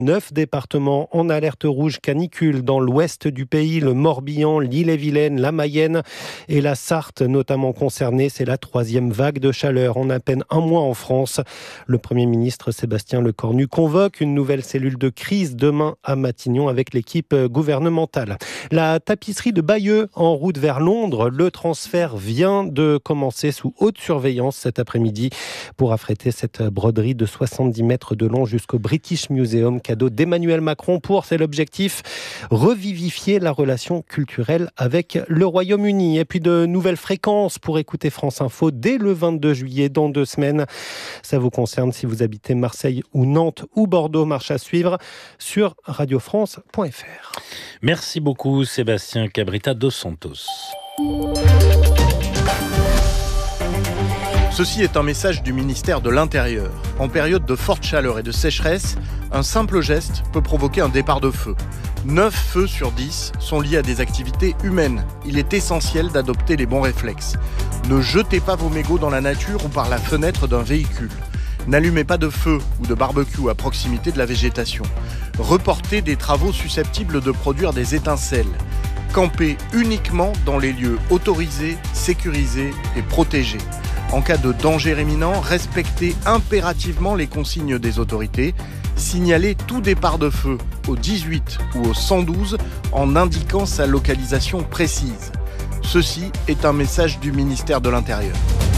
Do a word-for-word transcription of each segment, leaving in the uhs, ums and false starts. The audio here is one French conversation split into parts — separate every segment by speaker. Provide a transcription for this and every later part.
Speaker 1: Neuf départements en alerte rouge canicule dans l'ouest du pays, le Morbihan, l'Ille-et-Vilaine, la Mayenne et la Sarthe notamment concernés. C'est la troisième vague de chaleur en à peine un mois en France. Le Premier ministre Sébastien Lecornu convoque une nouvelle cellule de crise demain à Matignon avec l'équipe gouvernementale. La tapisserie de Bayeux en route vers Londres. Le transfert vient de commencer sous haute surveillance cet après-midi pour affréter cette broderie de soixante-dix mètres de long jusqu'au British Museum. Cadeau d'Emmanuel Macron pour, c'est l'objectif, revivifier la relation culturelle avec le Royaume-Uni. Et puis de nouvelles fréquences pour écouter France Info dès le vingt-deux juillet, dans deux semaines. Ça vous concerne si vous habitez Marseille ou Nantes ou Bordeaux. Marche à suivre sur radio france point f r.
Speaker 2: Merci beaucoup Sébastien Cabrita dos Santos.
Speaker 3: Ceci est un message du ministère de l'Intérieur. En période de forte chaleur et de sécheresse, un simple geste peut provoquer un départ de feu. neuf feux sur dix sont liés à des activités humaines. Il est essentiel d'adopter les bons réflexes. Ne jetez pas vos mégots dans la nature ou par la fenêtre d'un véhicule. N'allumez pas de feu ou de barbecue à proximité de la végétation. Reportez des travaux susceptibles de produire des étincelles. Campez uniquement dans les lieux autorisés, sécurisés et protégés. En cas de danger imminent, respectez impérativement les consignes des autorités. Signalez tout départ de feu au dix-huit ou au cent douze en indiquant sa localisation précise. Ceci est un message du ministère de l'Intérieur.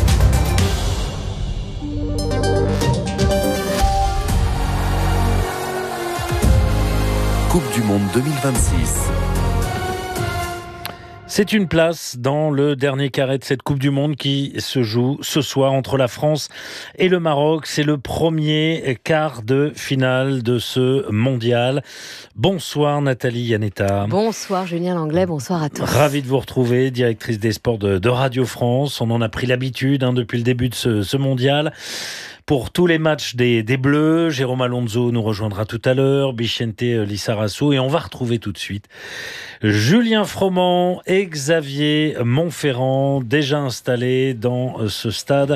Speaker 4: Coupe du Monde deux mille vingt-six.
Speaker 2: C'est une place dans le dernier carré de cette Coupe du Monde qui se joue ce soir entre la France et le Maroc. C'est le premier quart de finale de ce mondial. Bonsoir Nathalie Yanetta.
Speaker 5: Bonsoir Julien Langlais, bonsoir à tous.
Speaker 2: Ravi de vous retrouver, directrice des sports de, de Radio France. On en a pris l'habitude hein, depuis le début de ce, ce mondial. Pour tous les matchs des, des Bleus, Jérôme Alonso nous rejoindra tout à l'heure, Bichente Lissarassou, et on va retrouver tout de suite Julien Froment et Xavier Montferrand, déjà installés dans ce stade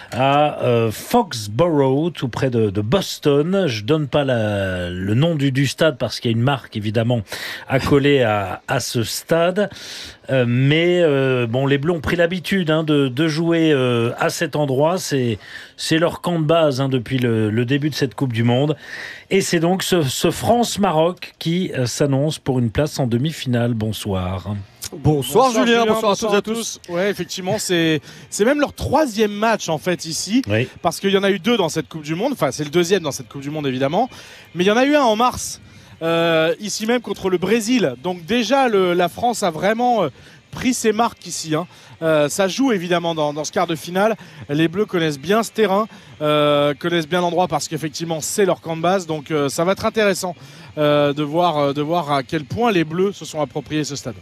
Speaker 2: à euh, Foxborough, tout près de, de Boston. Je donne pas la, le nom du, du stade parce qu'il y a une marque évidemment accolée à, à ce stade. Euh, mais euh, bon, les Bleus ont pris l'habitude hein, de, de jouer euh, à cet endroit. C'est, c'est leur camp de base hein, depuis le, le début de cette Coupe du Monde. Et c'est donc ce, ce France-Maroc qui euh, s'annonce pour une place en demi-finale. Bonsoir.
Speaker 6: Bonsoir, bonsoir Julien,
Speaker 7: Julien,
Speaker 6: bonsoir,
Speaker 7: bonsoir
Speaker 6: à
Speaker 7: à
Speaker 6: toutes
Speaker 7: tous.
Speaker 6: et à tous. Ouais, effectivement, c'est c'est même leur troisième match en fait ici,
Speaker 2: oui.
Speaker 6: Parce qu'il y en a eu deux dans cette Coupe du Monde. Enfin, c'est le deuxième dans cette Coupe du Monde évidemment, mais il y en a eu un en mars, euh, ici même contre le Brésil. Donc déjà, le, la France a vraiment euh, pris ses marques ici. Hein. Euh, ça joue évidemment dans, dans ce quart de finale. Les Bleus connaissent bien ce terrain, euh, connaissent bien l'endroit parce qu'effectivement c'est leur camp de base. Donc euh, ça va être intéressant euh, de voir euh, de voir à quel point les Bleus se sont appropriés ce stade.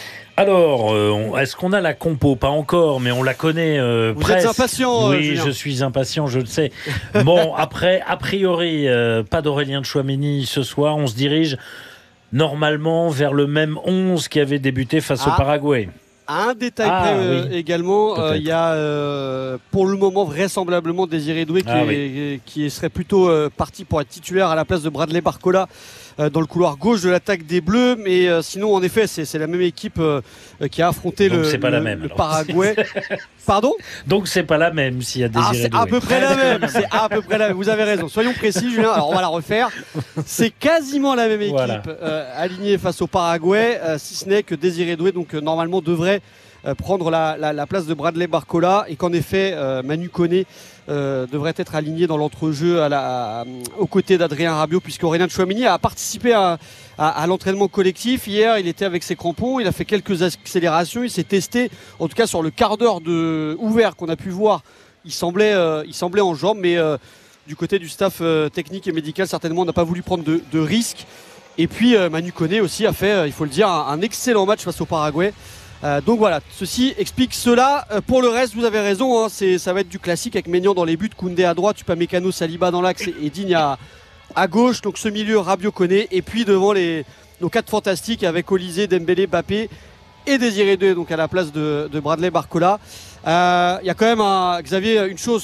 Speaker 2: Alors, euh, est-ce qu'on a la compo? Pas encore, mais on la connaît euh,
Speaker 6: Vous
Speaker 2: presque.
Speaker 6: êtes impatient,
Speaker 2: Oui,
Speaker 6: euh, Julien.
Speaker 2: je suis impatient, je le sais. Bon, après, a priori, euh, pas d'Aurélien Tchouaméni ce soir. On se dirige normalement vers le même onze qui avait débuté face
Speaker 8: ah.
Speaker 2: au Paraguay.
Speaker 8: Un détail
Speaker 2: Ah,
Speaker 8: près euh,
Speaker 2: oui.
Speaker 8: également, il euh,
Speaker 2: Peut-être.
Speaker 8: y a euh, pour le moment vraisemblablement Désiré Doué qui,
Speaker 2: Ah,
Speaker 8: est,
Speaker 2: oui.
Speaker 8: qui serait plutôt euh, parti pour être titulaire à la place de Bradley Barcola euh, dans le couloir gauche de l'attaque des Bleus. Mais euh, sinon, en effet, c'est, c'est la même équipe euh, qui a affronté
Speaker 2: Donc
Speaker 8: le,
Speaker 2: c'est pas
Speaker 8: le,
Speaker 2: la même,
Speaker 8: le
Speaker 2: alors.
Speaker 8: Paraguay. Pardon?
Speaker 2: Donc c'est pas la même s'il y a
Speaker 8: Ah,
Speaker 2: Désiré
Speaker 8: c'est à
Speaker 2: Doué.
Speaker 8: peu près la même. C'est à peu près la même. Vous avez raison. Soyons précis, Julien. Alors on va la refaire. C'est quasiment la même équipe
Speaker 2: Voilà.
Speaker 8: euh, alignée face au Paraguay, euh, si ce n'est que Désiré Doué donc euh, normalement devrait euh, prendre la, la, la place de Bradley Barcola et qu'en effet euh, Manu Koné euh, devrait être aligné dans l'entrejeu à la, à, aux côtés d'Adrien Rabiot puisque Aurélien Tchouaméni a participé à, à, à l'entraînement collectif. Hier, il était avec ses crampons, il a fait quelques accélérations, il s'est testé, en tout cas sur le quart d'heure de ouvert qu'on a pu voir. Il semblait, euh, il semblait en jambes, mais euh, du côté du staff euh, technique et médical, certainement, on n'a pas voulu prendre de, de risques. Et puis, euh, Manu Koné aussi a fait, euh, il faut le dire, un, un excellent match face au Paraguay. Euh, donc voilà, ceci explique cela. Euh, pour le reste, vous avez raison, hein, c'est, ça va être du classique avec Maignan dans les buts, Koundé à droite, Upamecano, Saliba dans l'axe et, et Digne à, à gauche. Donc ce milieu, Rabiot, Koné. Et puis devant les, nos quatre fantastiques avec Olysée, Dembélé, Mbappé et Désiré Doué, donc à la place de, de Bradley Barcola. Il euh, y a quand même, un, Xavier, une chose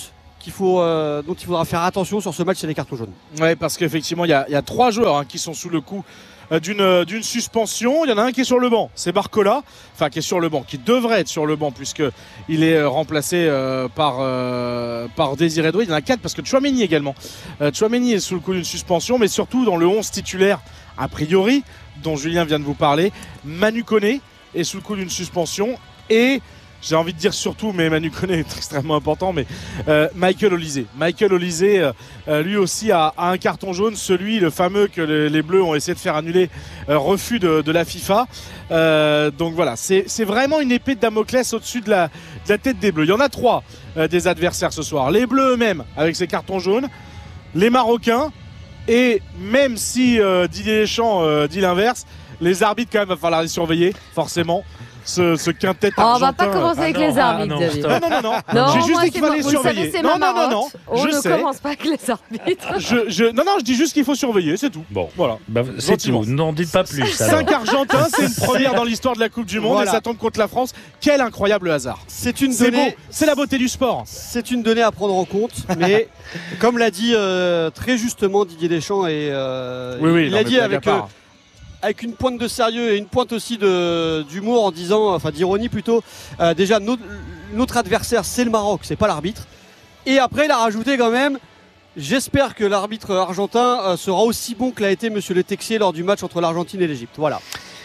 Speaker 8: qu'il faut, euh, dont il faudra faire attention sur ce match, c'est les cartons jaunes.
Speaker 6: Oui, parce qu'effectivement, il y, y a trois joueurs hein, qui sont sous le coup euh, d'une, euh, d'une suspension. Il y en a un qui est sur le banc, c'est Barcola, enfin qui est sur le banc, qui devrait être sur le banc puisqu'il est euh, remplacé euh, par, euh, par Désiré Doué. Il y en a quatre parce que Tchouaméni également. Euh, Tchouaméni est sous le coup d'une suspension, mais surtout dans le onze titulaire, a priori, dont Julien vient de vous parler, Manu Koné est sous le coup d'une suspension et... J'ai envie de dire surtout, mais Manu Koné est extrêmement important, mais euh, Michael Olise. Michael Olise, euh, lui aussi, a, a un carton jaune, celui, le fameux que les, les Bleus ont essayé de faire annuler, euh, refus de, de la FIFA. Euh, donc voilà, c'est, c'est vraiment une épée de Damoclès au-dessus de la, de la tête des Bleus. Il y en a trois euh, des adversaires ce soir. Les Bleus eux-mêmes, avec ces cartons jaunes, les Marocains, et même si euh, Didier Deschamps euh, dit l'inverse, les arbitres quand même, va falloir les surveiller, forcément. Ce, ce quintet
Speaker 5: oh,
Speaker 6: argentin.
Speaker 5: On va pas commencer avec ah non, les arbitres.
Speaker 6: Ah non, non, non, non. non J'ai juste
Speaker 5: moi,
Speaker 6: dit qu'il fallait
Speaker 5: vous
Speaker 6: surveiller.
Speaker 5: Savez, c'est
Speaker 6: non,
Speaker 5: ma
Speaker 6: non, non, non.
Speaker 5: On
Speaker 6: je
Speaker 5: ne
Speaker 6: sais.
Speaker 5: commence pas avec les arbitres.
Speaker 6: je, je, non, non, je dis juste qu'il faut surveiller, c'est tout.
Speaker 2: Bon,
Speaker 6: voilà.
Speaker 2: Bah, c'est tout. N'en dites pas plus.
Speaker 6: cinq Argentins, c'est une première dans l'histoire de la Coupe du Monde voilà. Et ça tombe contre la France. Quel incroyable hasard.
Speaker 8: C'est une
Speaker 6: c'est
Speaker 8: donnée.
Speaker 6: Beau. C'est la beauté du sport.
Speaker 8: C'est une donnée à prendre en compte, mais comme l'a dit euh, très justement Didier Deschamps et euh,
Speaker 6: oui, oui,
Speaker 8: il
Speaker 6: l'a
Speaker 8: dit avec. Avec une pointe de sérieux et une pointe aussi de, d'humour en disant, enfin d'ironie plutôt, euh, déjà notre, notre adversaire c'est le Maroc, c'est pas l'arbitre. Et après il a rajouté quand même, j'espère que l'arbitre argentin euh, sera aussi bon que l'a été Monsieur Le Texier lors du match entre l'Argentine et l'Égypte. Voilà.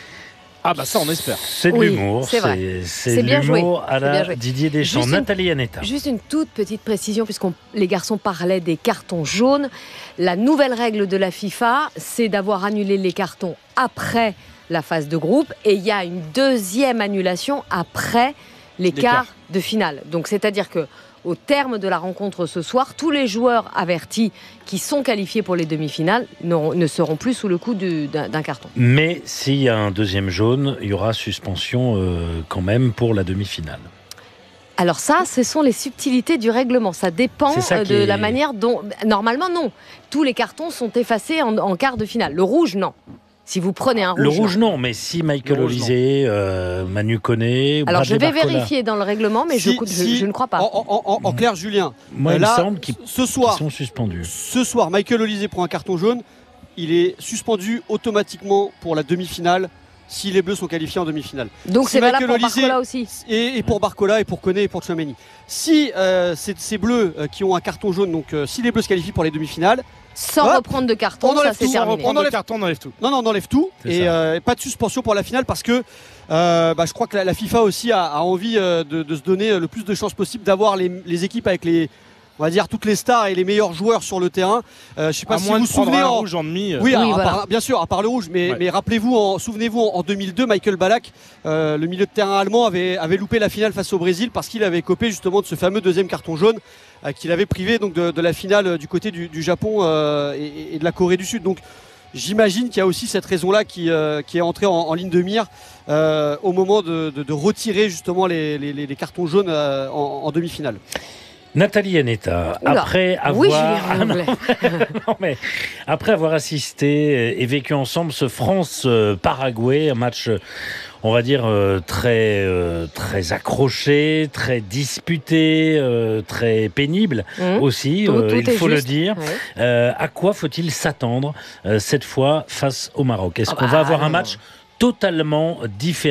Speaker 6: Ah bah ça on espère.
Speaker 2: C'est de
Speaker 5: oui,
Speaker 2: l'humour,
Speaker 5: c'est,
Speaker 2: c'est, c'est,
Speaker 5: c'est
Speaker 2: de
Speaker 5: bien
Speaker 2: l'humour
Speaker 5: joué.
Speaker 2: à la
Speaker 5: joué.
Speaker 2: Didier Deschamps.
Speaker 5: Juste
Speaker 2: Nathalie
Speaker 5: une,
Speaker 2: Yanetta.
Speaker 5: Juste une toute petite précision puisque les garçons parlaient des cartons jaunes. La nouvelle règle de la FIFA, c'est d'avoir annulé les cartons après la phase de groupe et il y a une deuxième annulation après les quarts de finale. Donc c'est-à-dire que au terme de la rencontre ce soir, tous les joueurs avertis qui sont qualifiés pour les demi-finales ne seront plus sous le coup du, d'un, d'un carton.
Speaker 2: Mais s'il y a un deuxième jaune, il y aura suspension euh, quand même pour la demi-finale.
Speaker 5: Alors ça, ce sont les subtilités du règlement. Ça dépend ça de est... la manière dont... Normalement, non. Tous les cartons sont effacés en, en quart de finale. Le rouge, non. Si vous prenez un rouge...
Speaker 2: Le rouge, non, mais si Michael Olise, euh, Manu Koné...
Speaker 5: Alors,
Speaker 2: Bradley
Speaker 5: je vais
Speaker 2: Barcola.
Speaker 5: vérifier dans le règlement, mais
Speaker 8: si,
Speaker 5: je,
Speaker 8: si,
Speaker 5: je, je ne crois pas.
Speaker 8: En, en, en, en clair, Julien,
Speaker 2: moi, il
Speaker 8: là,
Speaker 2: me semble qu'ils,
Speaker 8: ce soir,
Speaker 2: qu'ils sont suspendus.
Speaker 8: Ce soir, Michael Olise prend un carton jaune. Il est suspendu automatiquement pour la demi-finale si les Bleus sont qualifiés en demi-finale.
Speaker 5: Donc,
Speaker 8: si
Speaker 5: c'est
Speaker 8: Michael
Speaker 5: valable pour
Speaker 8: Olise,
Speaker 5: Barcola aussi.
Speaker 8: Et, et pour Barcola, et pour Koné, et pour Tchouaméni. Si euh, c'est ces Bleus euh, qui ont un carton jaune, donc euh, si les Bleus se qualifient pour les demi-finales,
Speaker 5: sans hop, reprendre de carton,
Speaker 8: on
Speaker 5: ça c'est
Speaker 8: tout,
Speaker 5: terminé.
Speaker 6: On enlève le carton, on enlève tout.
Speaker 8: Non, non, on enlève tout. C'est et euh, pas de suspension pour la finale parce que euh, bah, je crois que la, la FIFA aussi a, a envie euh, de, de se donner le plus de chances possible d'avoir les, les équipes avec les, on va dire, toutes les stars et les meilleurs joueurs sur le terrain. Euh, je sais pas
Speaker 6: à
Speaker 8: si
Speaker 6: moins
Speaker 8: vous
Speaker 6: vous
Speaker 8: vous souvenez
Speaker 6: en...
Speaker 8: en
Speaker 6: rouge en demi.
Speaker 8: Oui,
Speaker 5: oui
Speaker 8: à,
Speaker 5: voilà.
Speaker 8: à part, bien sûr, à part le rouge, mais,
Speaker 6: ouais.
Speaker 8: mais rappelez-vous, en, souvenez-vous en, en deux mille deux, Michael Ballack, euh, le milieu de terrain allemand, avait, avait loupé la finale face au Brésil parce qu'il avait copé justement de ce fameux deuxième carton jaune euh, qu'il avait privé donc de, de la finale euh, du côté du, du Japon euh, et, et de la Corée du Sud. Donc j'imagine qu'il y a aussi cette raison-là qui, euh, qui est entrée en, en ligne de mire euh, au moment de, de, de retirer justement les, les, les cartons jaunes euh, en, en demi-finale.
Speaker 2: Nathalie Yanetta, après avoir...
Speaker 5: Oui, ah, non,
Speaker 2: non, mais après avoir assisté et vécu ensemble ce France-Paraguay, un match, on va dire, très, très accroché, très disputé, très pénible mmh. aussi,
Speaker 5: tout, tout
Speaker 2: il faut
Speaker 5: juste.
Speaker 2: le dire.
Speaker 5: Ouais.
Speaker 2: Euh, à quoi faut-il s'attendre cette fois face au Maroc ? Est-ce
Speaker 5: oh
Speaker 2: qu'on
Speaker 5: bah,
Speaker 2: va avoir
Speaker 5: non.
Speaker 2: un match totalement différent ?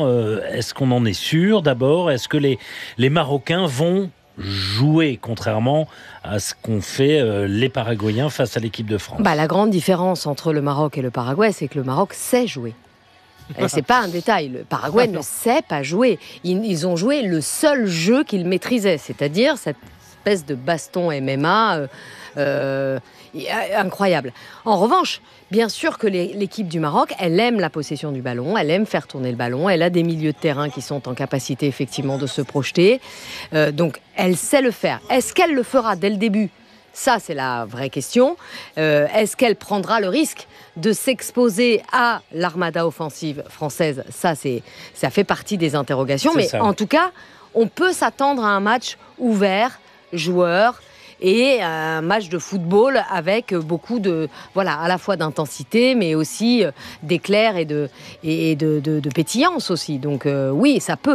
Speaker 2: Est-ce qu'on en est sûr d'abord ? Est-ce que les, les Marocains vont jouer, contrairement à ce qu'ont fait euh, les Paraguayens face à l'équipe de France?
Speaker 5: Bah, la grande différence entre le Maroc et le Paraguay, c'est que le Maroc sait jouer. Et c'est pas un détail. Le Paraguay ne sait pas jouer. Ils, ils ont joué le seul jeu qu'ils maîtrisaient, c'est-à-dire cette espèce de baston M M A euh, euh, incroyable. En revanche, bien sûr que les, l'équipe du Maroc, elle aime la possession du ballon, elle aime faire tourner le ballon, elle a des milieux de terrain qui sont en capacité effectivement de se projeter. Euh, donc, elle sait le faire. Est-ce qu'elle le fera dès le début ? Ça, c'est la vraie question. Euh, est-ce qu'elle prendra le risque de s'exposer à l'armada offensive française ? Ça, c'est, ça fait partie des interrogations.
Speaker 2: C'est
Speaker 5: mais
Speaker 2: ça.
Speaker 5: En tout cas, on peut s'attendre à un match ouvert, joueur, et un match de football avec beaucoup de, voilà, à la fois d'intensité, mais aussi d'éclair et de, et de, de, de pétillance aussi. Donc euh, oui, ça peut.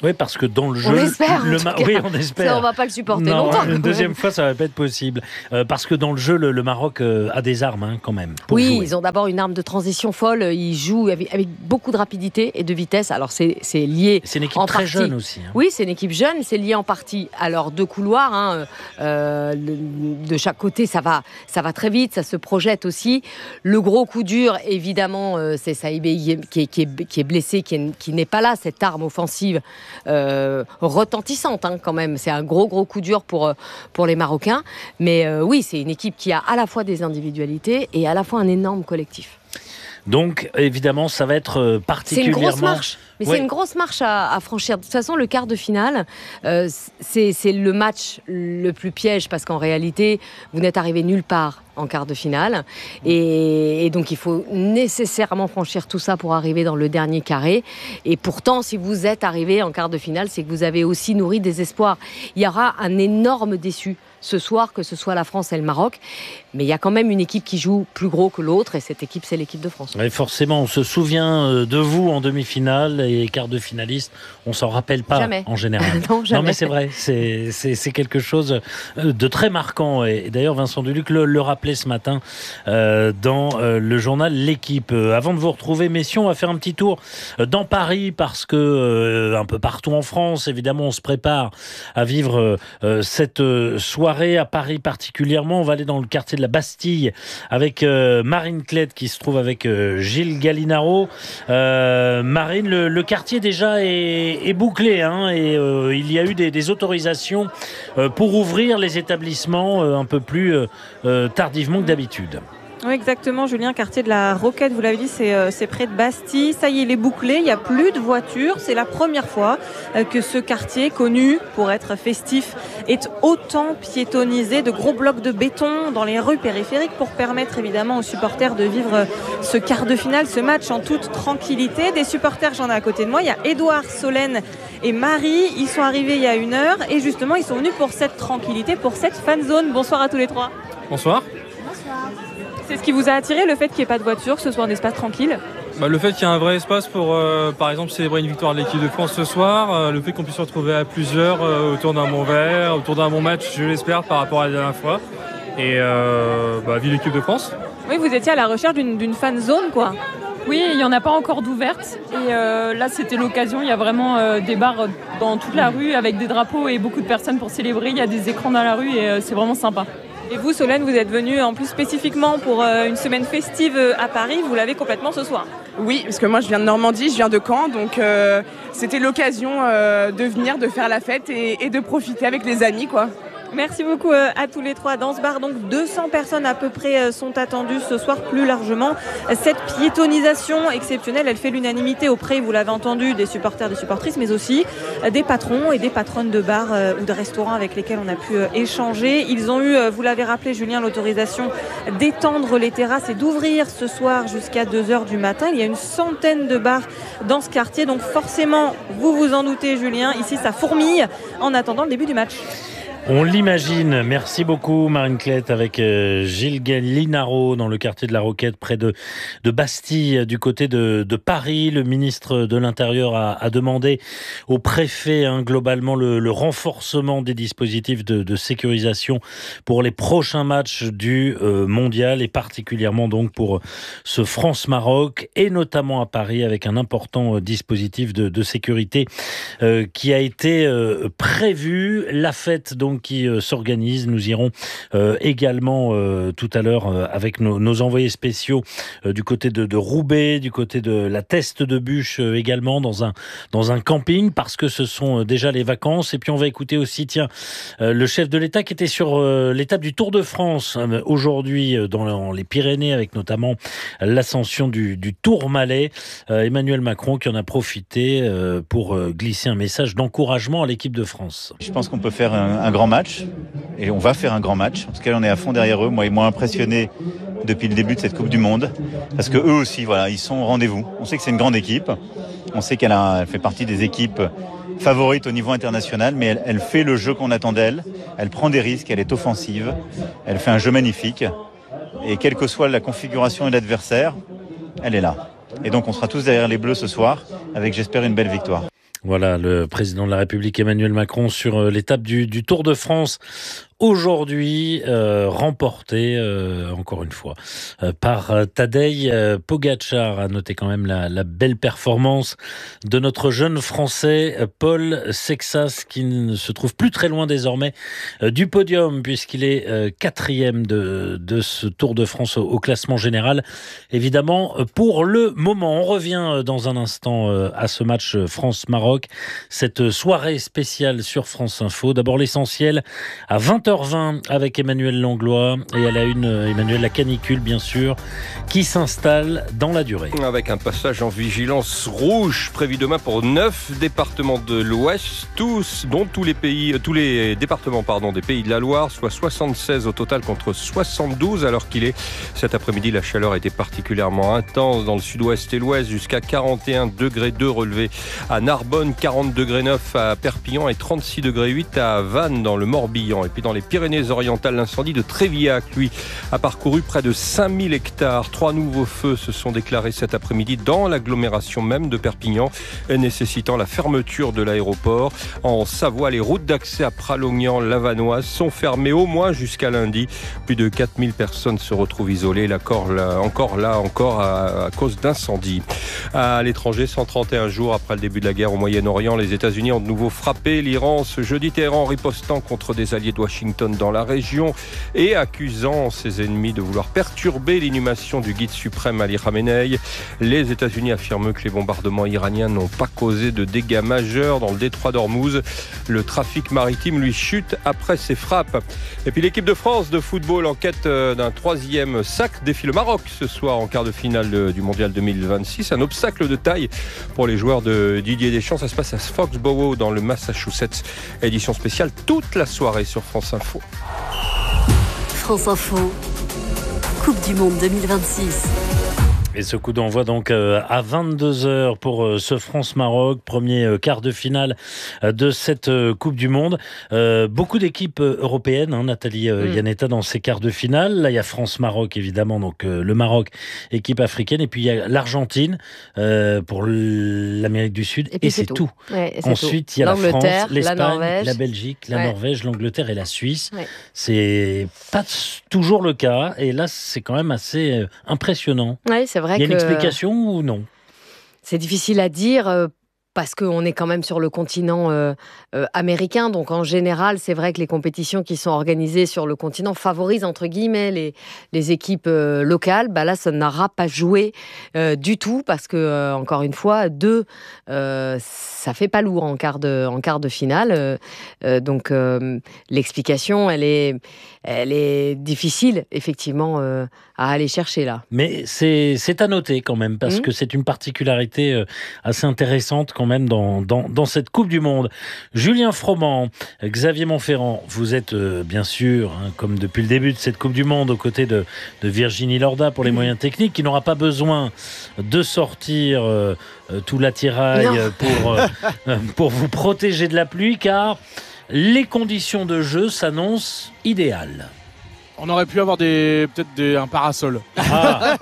Speaker 2: Oui, parce que dans le jeu,
Speaker 5: on espère,
Speaker 2: le
Speaker 5: en
Speaker 2: Ma-
Speaker 5: tout cas.
Speaker 2: oui, on espère.
Speaker 5: Ça, on va pas le supporter
Speaker 2: non,
Speaker 5: longtemps.
Speaker 2: Une deuxième fois, ça va pas être possible, euh, parce que dans le jeu, le, le Maroc euh, a des armes hein, quand même. Pour
Speaker 5: oui,
Speaker 2: jouer.
Speaker 5: Ils ont d'abord une arme de transition folle. Ils jouent avec, avec beaucoup de rapidité et de vitesse. Alors c'est, c'est lié.
Speaker 2: C'est une équipe
Speaker 5: en
Speaker 2: très
Speaker 5: partie,
Speaker 2: jeune aussi. Hein.
Speaker 5: Oui, c'est une équipe jeune. C'est lié en partie à leurs deux couloirs. Hein. Euh, le, de chaque côté, ça va, ça va très vite. Ça se projette aussi. Le gros coup dur, évidemment, euh, c'est Saïbé qui est, qui est, qui est, qui est blessé, qui, est, qui n'est pas là. Cette arme offensive euh, retentissante, hein, quand même. C'est un gros, gros coup dur pour pour les Marocains. Mais euh, oui, c'est une équipe qui a à la fois des individualités et à la fois un énorme collectif.
Speaker 2: Donc, évidemment, ça va être particulièrement...
Speaker 5: C'est une grosse marche. Mais oui. C'est une grosse marche à, à franchir. De toute façon, le quart de finale, euh, c'est, c'est le match le plus piège parce qu'en réalité, vous n'êtes arrivé nulle part en quart de finale. Et, et donc, il faut nécessairement franchir tout ça pour arriver dans le dernier carré. Et pourtant, si vous êtes arrivé en quart de finale, c'est que vous avez aussi nourri des espoirs. Il y aura un énorme déçu ce soir, que ce soit la France et le Maroc. Mais il y a quand même une équipe qui joue plus gros que l'autre, et cette équipe, c'est l'équipe de France.
Speaker 2: Et forcément, on se souvient de vous en demi-finale et quart de finaliste. On s'en rappelle pas
Speaker 5: jamais.
Speaker 2: En général.
Speaker 5: non, jamais.
Speaker 2: non, mais c'est vrai, c'est, c'est, c'est quelque chose de très marquant. Et d'ailleurs, Vincent Duluc le, le rappelait ce matin euh, dans euh, le journal L'Équipe. Euh, avant de vous retrouver, messieurs, on va faire un petit tour dans Paris, parce que euh, un peu partout en France, évidemment, on se prépare à vivre euh, cette soirée. À Paris particulièrement, on va aller dans le quartier de la Bastille avec euh, Marine Klett qui se trouve avec euh, Gilles Gallinaro. Euh, Marine, le, le quartier déjà est, est bouclé hein, et euh, il y a eu des, des autorisations euh, pour ouvrir les établissements euh, un peu plus euh, euh, tardivement que d'habitude.
Speaker 4: Oui, exactement, Julien, quartier de la Roquette, vous l'avez dit, c'est, euh, c'est près de Bastille. Ça y est, il est bouclé, il n'y a plus de voitures. C'est la première fois euh, que ce quartier, connu pour être festif, est autant piétonnisé. De gros blocs de béton dans les rues périphériques pour permettre évidemment aux supporters de vivre ce quart de finale, ce match en toute tranquillité. Des supporters, j'en ai à côté de moi. Il y a Édouard, Solène et Marie. Ils sont arrivés il y a une heure et justement, ils sont venus pour cette tranquillité, pour cette fan zone. Bonsoir à tous les trois.
Speaker 7: Bonsoir.
Speaker 4: C'est ce qui vous a attiré, le fait qu'il n'y ait pas de voiture, que ce soit un espace tranquille?
Speaker 7: Bah, le fait qu'il y ait un vrai espace pour, euh, par exemple, célébrer une victoire de l'équipe de France ce soir, euh, le fait qu'on puisse se retrouver à plusieurs euh, autour d'un bon verre, autour d'un bon match, je l'espère, par rapport à la dernière fois. Et euh, bah, vive l'équipe de France.
Speaker 4: Oui, vous étiez à la recherche d'une, d'une fan zone, quoi.
Speaker 9: Oui, il n'y en a pas encore d'ouverte. Et euh, là, c'était l'occasion. Il y a vraiment euh, des bars dans toute la rue avec des drapeaux et beaucoup de personnes pour célébrer. Il y a des écrans dans la rue et euh, c'est vraiment sympa.
Speaker 4: Et vous, Solène, vous êtes venue en plus spécifiquement pour euh, une semaine festive à Paris. Vous l'avez complètement ce soir.
Speaker 10: Oui, parce que moi je viens de Normandie, je viens de Caen, donc euh, c'était l'occasion euh, de venir, de faire la fête et, et de profiter avec les amis, quoi.
Speaker 4: Merci beaucoup à tous les trois. Dans ce bar, donc deux cents personnes à peu près sont attendues ce soir plus largement. Cette piétonisation exceptionnelle, elle fait l'unanimité auprès, vous l'avez entendu, des supporters, des supportrices, mais aussi des patrons et des patronnes de bars ou de restaurants avec lesquels on a pu échanger. Ils ont eu, vous l'avez rappelé Julien, l'autorisation d'étendre les terrasses et d'ouvrir ce soir jusqu'à deux heures du matin. Il y a une centaine de bars dans ce quartier, donc forcément, vous vous en doutez Julien, ici ça fourmille en attendant le début du match.
Speaker 2: On l'imagine. Merci beaucoup, Marine Klett, avec euh, Gilles Gallinaro dans le quartier de la Roquette, près de, de Bastille, du côté de, de Paris. Le ministre de l'Intérieur a, a demandé au préfet, hein, globalement, le, le renforcement des dispositifs de, de sécurisation pour les prochains matchs du euh, mondial et particulièrement donc pour ce France-Maroc et notamment à Paris avec un important euh, dispositif de, de sécurité euh, qui a été euh, prévu. La fête, donc, qui euh, s'organise. Nous irons euh, également euh, tout à l'heure euh, avec nos, nos envoyés spéciaux euh, du côté de, de Roubaix, du côté de la Teste de Bûche euh, également dans un, dans un camping parce que ce sont euh, déjà les vacances. Et puis on va écouter aussi tiens, euh, le chef de l'État qui était sur euh, l'étape du Tour de France euh, aujourd'hui euh, dans les Pyrénées avec notamment l'ascension du, du Tourmalet. Euh, Emmanuel Macron qui en a profité euh, pour euh, glisser un message d'encouragement à l'équipe de France.
Speaker 11: Je pense qu'on peut faire un, un grand match et on va faire un grand match. En tout cas, on est à fond derrière eux. Moi, ils m'ont impressionné depuis le début de cette Coupe du Monde parce que eux aussi, voilà, ils sont au rendez-vous. On sait que c'est une grande équipe. On sait qu'elle a, elle fait partie des équipes favorites au niveau international, mais elle, elle fait le jeu qu'on attend d'elle. Elle prend des risques, elle est offensive, elle fait un jeu magnifique. Et quelle que soit la configuration et l'adversaire, elle est là. Et donc, on sera tous derrière les Bleus ce soir avec, j'espère, une belle victoire.
Speaker 2: Voilà, le président de la République Emmanuel Macron sur l'étape du, du Tour de France. Aujourd'hui, euh, remporté, euh, encore une fois, euh, par Tadej euh, Pogačar. À noter quand même la, la belle performance de notre jeune Français, Paul Sexas, qui ne se trouve plus très loin désormais euh, du podium, puisqu'il est euh, quatrième de, de ce Tour de France au, au classement général. Évidemment, pour le moment, on revient dans un instant euh, à ce match France-Maroc, cette soirée spéciale sur France Info. D'abord l'essentiel, à vingt heures vingt avec Emmanuel Langlois et à la une, Emmanuel, la canicule bien sûr, qui s'installe dans la durée.
Speaker 12: Avec un passage en vigilance rouge prévu demain pour neuf départements de l'Ouest, tous, dont tous les pays, tous les départements pardon, des Pays de la Loire, soit soixante-seize au total contre soixante-douze, alors qu'il est cet après-midi. La chaleur a été particulièrement intense dans le sud-ouest et l'ouest, jusqu'à quarante et un degrés deux relevés à Narbonne, quarante degrés neuf à Perpignan et trente-six degrés huit à Vannes dans le Morbihan. Et puis dans les Pyrénées-Orientales, l'incendie de Trévillac, lui, a parcouru près de cinq mille hectares. Trois nouveaux feux se sont déclarés cet après-midi dans l'agglomération même de Perpignan, nécessitant la fermeture de l'aéroport. En Savoie, les routes d'accès à Pralognan, Lavanoise sont fermées au moins jusqu'à lundi. Plus de quatre mille personnes se retrouvent isolées, là, encore là, encore à, à cause d'incendies. À l'étranger, cent trente et un jours après le début de la guerre au Moyen-Orient, les États-Unis ont de nouveau frappé l'Iran ce jeudi, Téhéran ripostant contre des alliés de Washington dans la région et accusant ses ennemis de vouloir perturber l'inhumation du guide suprême Ali Khamenei. Les États-Unis affirment que les bombardements iraniens n'ont pas causé de dégâts majeurs dans le détroit d'Ormuz. Le trafic maritime, lui, chute après ces frappes. Et puis l'équipe de France de football en quête d'un troisième sac défie le Maroc ce soir en quart de finale du mondial deux mille vingt-six. Un obstacle de taille pour les joueurs de Didier Deschamps. Ça se passe à Foxborough dans le Massachusetts. Édition spéciale toute la soirée sur France Info.
Speaker 13: France Info, Coupe du Monde deux mille vingt-six.
Speaker 2: Et ce coup d'envoi donc à vingt-deux heures pour ce France-Maroc, premier quart de finale de cette Coupe du Monde. Euh, beaucoup d'équipes européennes, hein, Nathalie mm. Iannetta, dans ces quarts de finale. Là, il y a France-Maroc, évidemment, donc euh, le Maroc, équipe africaine. Et puis, il y a l'Argentine euh, pour l'Amérique du Sud. Et, et c'est tout. tout. Ouais, et Ensuite, tout. Il y a la France, l'Espagne, la, la Belgique, la ouais. Norvège, l'Angleterre et la Suisse. Ouais. C'est pas toujours le cas. Et là, c'est quand même assez impressionnant.
Speaker 5: Oui, c'est vrai.
Speaker 2: Il y a une
Speaker 5: que
Speaker 2: explication ou non?
Speaker 5: C'est difficile à dire. Euh... Parce qu'on est quand même sur le continent euh, euh, américain, donc en général, c'est vrai que les compétitions qui sont organisées sur le continent favorisent entre guillemets les, les équipes euh, locales. Bah là, ça n'aura pas joué euh, du tout parce que euh, encore une fois, deux, euh, ça fait pas lourd en quart de en quart de finale. Euh, euh, donc euh, l'explication, elle est elle est difficile effectivement euh, à aller chercher là.
Speaker 2: Mais c'est c'est à noter quand même parce mmh. que c'est une particularité euh, assez intéressante quand même dans, dans, dans cette Coupe du Monde. Julien Froment, Xavier Montferrand, vous êtes euh, bien sûr, hein, comme depuis le début de cette Coupe du Monde, aux côtés de, de Virginie Lorda pour les mmh. moyens techniques, qui n'aura pas besoin de sortir euh, euh, tout l'attirail pour, euh, pour vous protéger de la pluie, car les conditions de jeu s'annoncent idéales.
Speaker 6: On aurait pu avoir des, peut-être des, un parasol. Ah.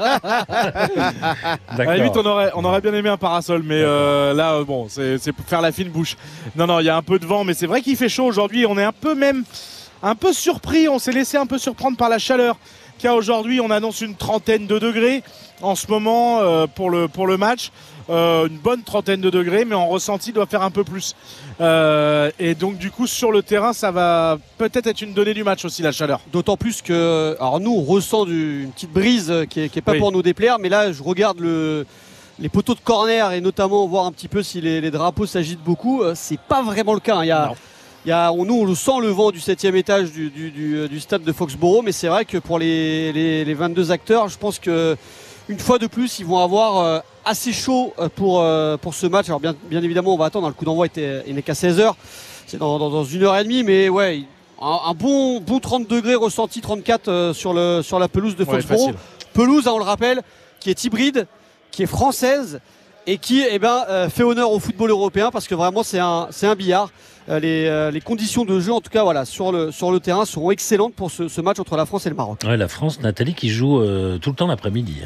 Speaker 6: À la limite, on aurait, on aurait bien aimé un parasol, mais euh, là, euh, bon, c'est, c'est pour faire la fine bouche. Non, non, il y a un peu de vent, mais c'est vrai qu'il fait chaud aujourd'hui. On est un peu même, un peu surpris. On s'est laissé un peu surprendre par la chaleur qu'il y a aujourd'hui. On annonce une trentaine de degrés en ce moment euh, pour le pour le match. Euh, une bonne trentaine de degrés, mais en ressenti, il doit faire un peu plus. Euh, et donc, du coup, sur le terrain, ça va peut-être être une donnée du match aussi, la chaleur.
Speaker 8: D'autant plus que, alors nous, on ressent du, une petite brise qui n'est qui est pas oui. pour nous déplaire, mais là, je regarde le, les poteaux de corner et notamment voir un petit peu si les, les drapeaux s'agitent beaucoup. Euh, c'est pas vraiment le cas. Hein. Il y a, il y a, on, nous, on le sent le vent du septième étage du, du, du, du stade de Foxborough, mais c'est vrai que pour les, les, les vingt-deux acteurs, je pense que une fois de plus, ils vont avoir euh, assez chaud pour, euh, pour ce match. Alors bien, bien évidemment, on va attendre. Le coup d'envoi était, il n'est qu'à seize heures. C'est dans, dans, dans une heure et demie. Mais ouais, un, un bon, bon trente degrés ressenti, trente-quatre euh, sur, le, sur la pelouse de Foxborough. Ouais, pelouse, hein, on le rappelle, qui est hybride, qui est française et qui eh ben, euh, fait honneur au football européen parce que vraiment, c'est un, c'est un billard. Euh, les, euh, les conditions de jeu, en tout cas, voilà, sur le, sur le terrain, seront excellentes pour ce, ce match entre la France et le Maroc.
Speaker 2: Ouais, la France, Nathalie, qui joue euh, tout le temps l'après-midi. Hein.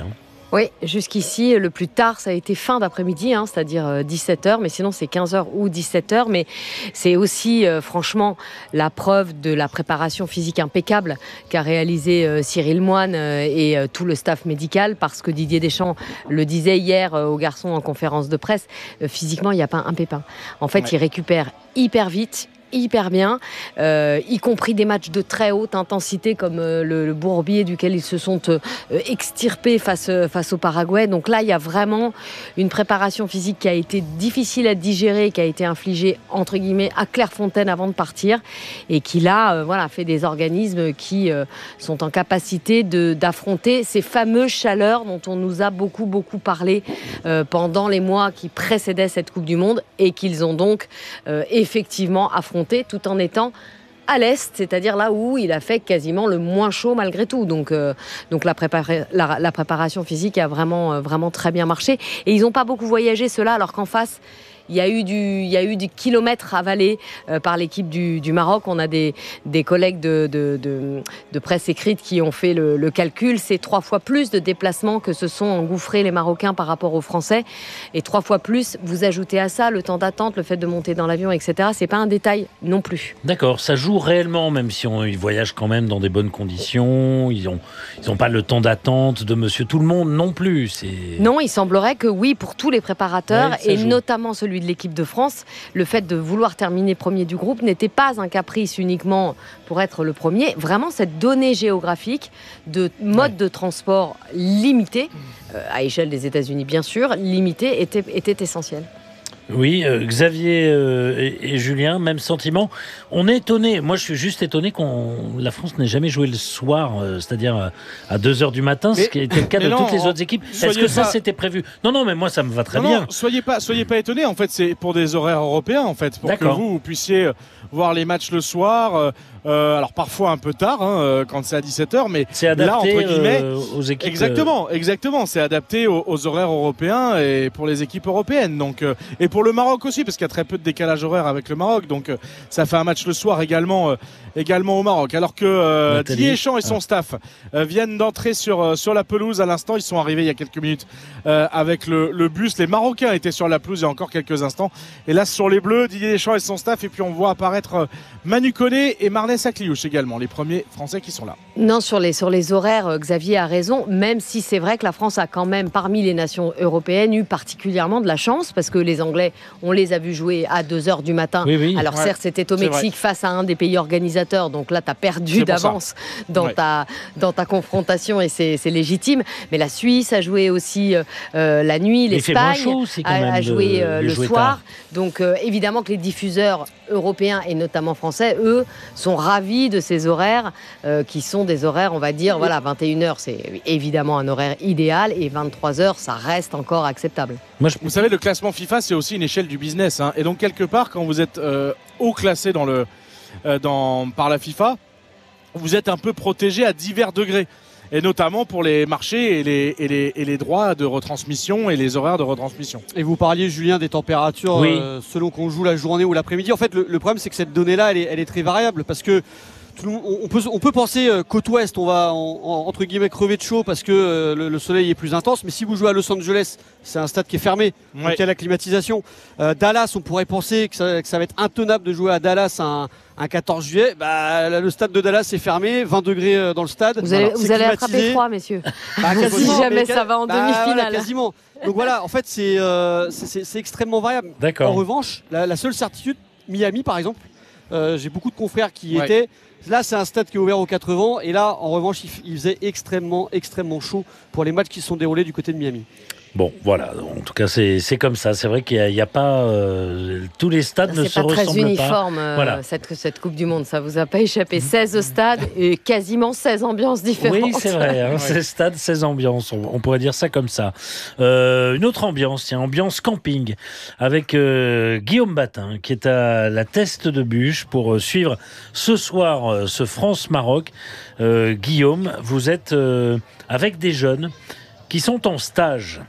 Speaker 5: Oui, jusqu'ici, le plus tard, ça a été fin d'après-midi, hein, c'est-à-dire dix-sept heures, mais sinon c'est quinze heures ou dix-sept heures. Mais c'est aussi, euh, franchement, la preuve de la préparation physique impeccable qu'a réalisé euh, Cyril Moine euh, et euh, tout le staff médical, parce que Didier Deschamps le disait hier euh, aux garçons en conférence de presse, euh, physiquement, il n'y a pas un pépin. En fait, ouais. il récupère hyper vite, hyper bien, euh, y compris des matchs de très haute intensité comme euh, le, le Bourbier duquel ils se sont euh, extirpés face, euh, face au Paraguay. Donc là, il y a vraiment une préparation physique qui a été difficile à digérer, qui a été infligée entre guillemets à Clairefontaine avant de partir et qui là euh, voilà, fait des organismes qui euh, sont en capacité de, d'affronter ces fameuses chaleurs dont on nous a beaucoup beaucoup parlé euh, pendant les mois qui précédaient cette Coupe du Monde et qu'ils ont donc euh, effectivement affronté tout en étant à l'est, c'est-à-dire là où il a fait quasiment le moins chaud malgré tout. Donc, euh, donc la, prépara- la, la préparation physique a vraiment, euh, vraiment très bien marché. Et ils n'ont pas beaucoup voyagé, ceux-là, alors qu'en face, il y a eu du, il y a eu du kilomètre avalé euh, par l'équipe du, du Maroc. On a des, des collègues de, de, de, de presse écrite qui ont fait le, le calcul. C'est trois fois plus de déplacements que se sont engouffrés les Marocains par rapport aux Français. Et trois fois plus, vous ajoutez à ça le temps d'attente, le fait de monter dans l'avion, et cetera. C'est pas un détail non plus.
Speaker 2: D'accord, ça joue réellement, même si on, ils voyagent quand même dans des bonnes conditions. Ils n'ont ils ont pas le temps d'attente de monsieur tout le monde non plus. C'est...
Speaker 5: Non, il semblerait que oui, pour tous les préparateurs,
Speaker 2: ouais,
Speaker 5: et
Speaker 2: joue.
Speaker 5: notamment celui de l'équipe de France, le fait de vouloir terminer premier du groupe n'était pas un caprice uniquement pour être le premier. Vraiment, cette donnée géographique de mode ouais. de transport limité, euh, à échelle des États-Unis bien sûr, limité, était, était essentielle.
Speaker 2: Oui, euh, Xavier euh, et, et Julien, même sentiment. On est étonné. Moi, je suis juste étonné qu'on la France n'ait jamais joué le soir, euh, c'est-à-dire euh, à deux heures du matin, mais, ce qui était le cas de non, toutes les autres équipes. Est-ce que ça, pas... c'était prévu ? Non, non, mais moi, ça me va très
Speaker 6: non,
Speaker 2: bien.
Speaker 6: Non, soyez pas, soyez pas étonnés. En fait, c'est pour des horaires européens, en fait, pour D'accord. que vous, vous puissiez voir les matchs le soir. Euh, Euh, alors parfois un peu tard hein, quand c'est à dix-sept heures, mais
Speaker 2: c'est adapté
Speaker 6: là entre guillemets
Speaker 2: euh, aux équipes.
Speaker 6: Exactement, exactement, c'est adapté aux, aux horaires européens et pour les équipes européennes. Donc euh, et pour le Maroc aussi, parce qu'il y a très peu de décalage horaire avec le Maroc, donc euh, ça fait un match le soir également, euh, également au Maroc. Alors que euh, Didier Deschamps et son ah. staff euh, viennent d'entrer sur euh, sur la pelouse à l'instant. Ils sont arrivés il y a quelques minutes euh, avec le, le bus. Les Marocains étaient sur la pelouse il y a encore quelques instants. Et là sur les Bleus, Didier Deschamps et son staff. Et puis on voit apparaître euh, Manu Koné et Marnès Akliouche également. Les premiers Français qui sont là.
Speaker 5: Non, sur les, sur les horaires, Xavier a raison, même si c'est vrai que la France a quand même, parmi les nations européennes, eu particulièrement de la chance, parce que les Anglais, on les a vus jouer à deux heures du matin. Oui, oui. Alors ouais, certes, c'était au Mexique face à un des pays organisateurs, donc là, tu as perdu d'avance dans, ouais. ta, dans ta confrontation, et c'est, c'est légitime. Mais la Suisse a joué aussi euh, la nuit, l'Espagne a, a joué euh, le soir. Tard. Donc euh, évidemment que les diffuseurs européens, et notamment français, eux, sont ravis de ces horaires euh, qui sont des horaires, on va dire, voilà, vingt et une heures, c'est évidemment un horaire idéal, et vingt-trois heures, ça reste encore acceptable.
Speaker 6: Moi, je... Vous savez, le classement FIFA, c'est aussi une échelle du business. Hein, et donc, quelque part, quand vous êtes euh, haut classé dans le, euh, dans, par la FIFA, vous êtes un peu protégé à divers degrés. Et notamment pour les marchés et les, et, les, et les droits de retransmission et les horaires de retransmission.
Speaker 8: Et vous parliez, Julien, des températures oui. euh, selon qu'on joue la journée ou l'après-midi. En fait, le, le problème, c'est que cette donnée-là, elle est, elle est très variable parce que on peut, on peut penser euh, côte ouest, on va en, en, entre guillemets crever de chaud parce que euh, le, le soleil est plus intense. Mais si vous jouez à Los Angeles, c'est un stade qui est fermé, ouais. donc il y a la climatisation. Euh, Dallas, on pourrait penser que ça, que ça va être intenable de jouer à Dallas un, un quatorze juillet. Bah, le stade de Dallas est fermé, vingt degrés dans le stade.
Speaker 5: Vous allez, vous allez attraper froid, messieurs. Bah, si jamais mais, ça va en bah, demi-finale.
Speaker 8: Voilà, quasiment. Donc voilà, en fait, c'est, euh, c'est, c'est, c'est extrêmement variable.
Speaker 2: D'accord.
Speaker 8: En revanche, la, la seule certitude, Miami par exemple, euh, j'ai beaucoup de confrères qui y ouais. étaient. Là, c'est un stade qui est ouvert aux quatre vents. Et là, en revanche, il, il faisait extrêmement, extrêmement chaud pour les matchs qui se sont déroulés du côté de Miami.
Speaker 2: Bon, voilà. En tout cas, c'est, c'est comme ça. C'est vrai qu'il n'y a, a pas... Euh, tous les stades c'est ne se ressemblent pas.
Speaker 5: C'est pas très uniforme, euh, voilà. cette, cette Coupe du Monde. Ça vous a pas échappé. seize stades et quasiment seize ambiances différentes.
Speaker 2: Oui, c'est vrai. Hein, seize stades, seize ambiances. On, on pourrait dire ça comme ça. Euh, une autre ambiance, tiens, ambiance camping, avec euh, Guillaume Batin, qui est à la Teste de Buch pour euh, suivre ce soir euh, ce France-Maroc. Euh, Guillaume, vous êtes euh, avec des jeunes qui sont en stage.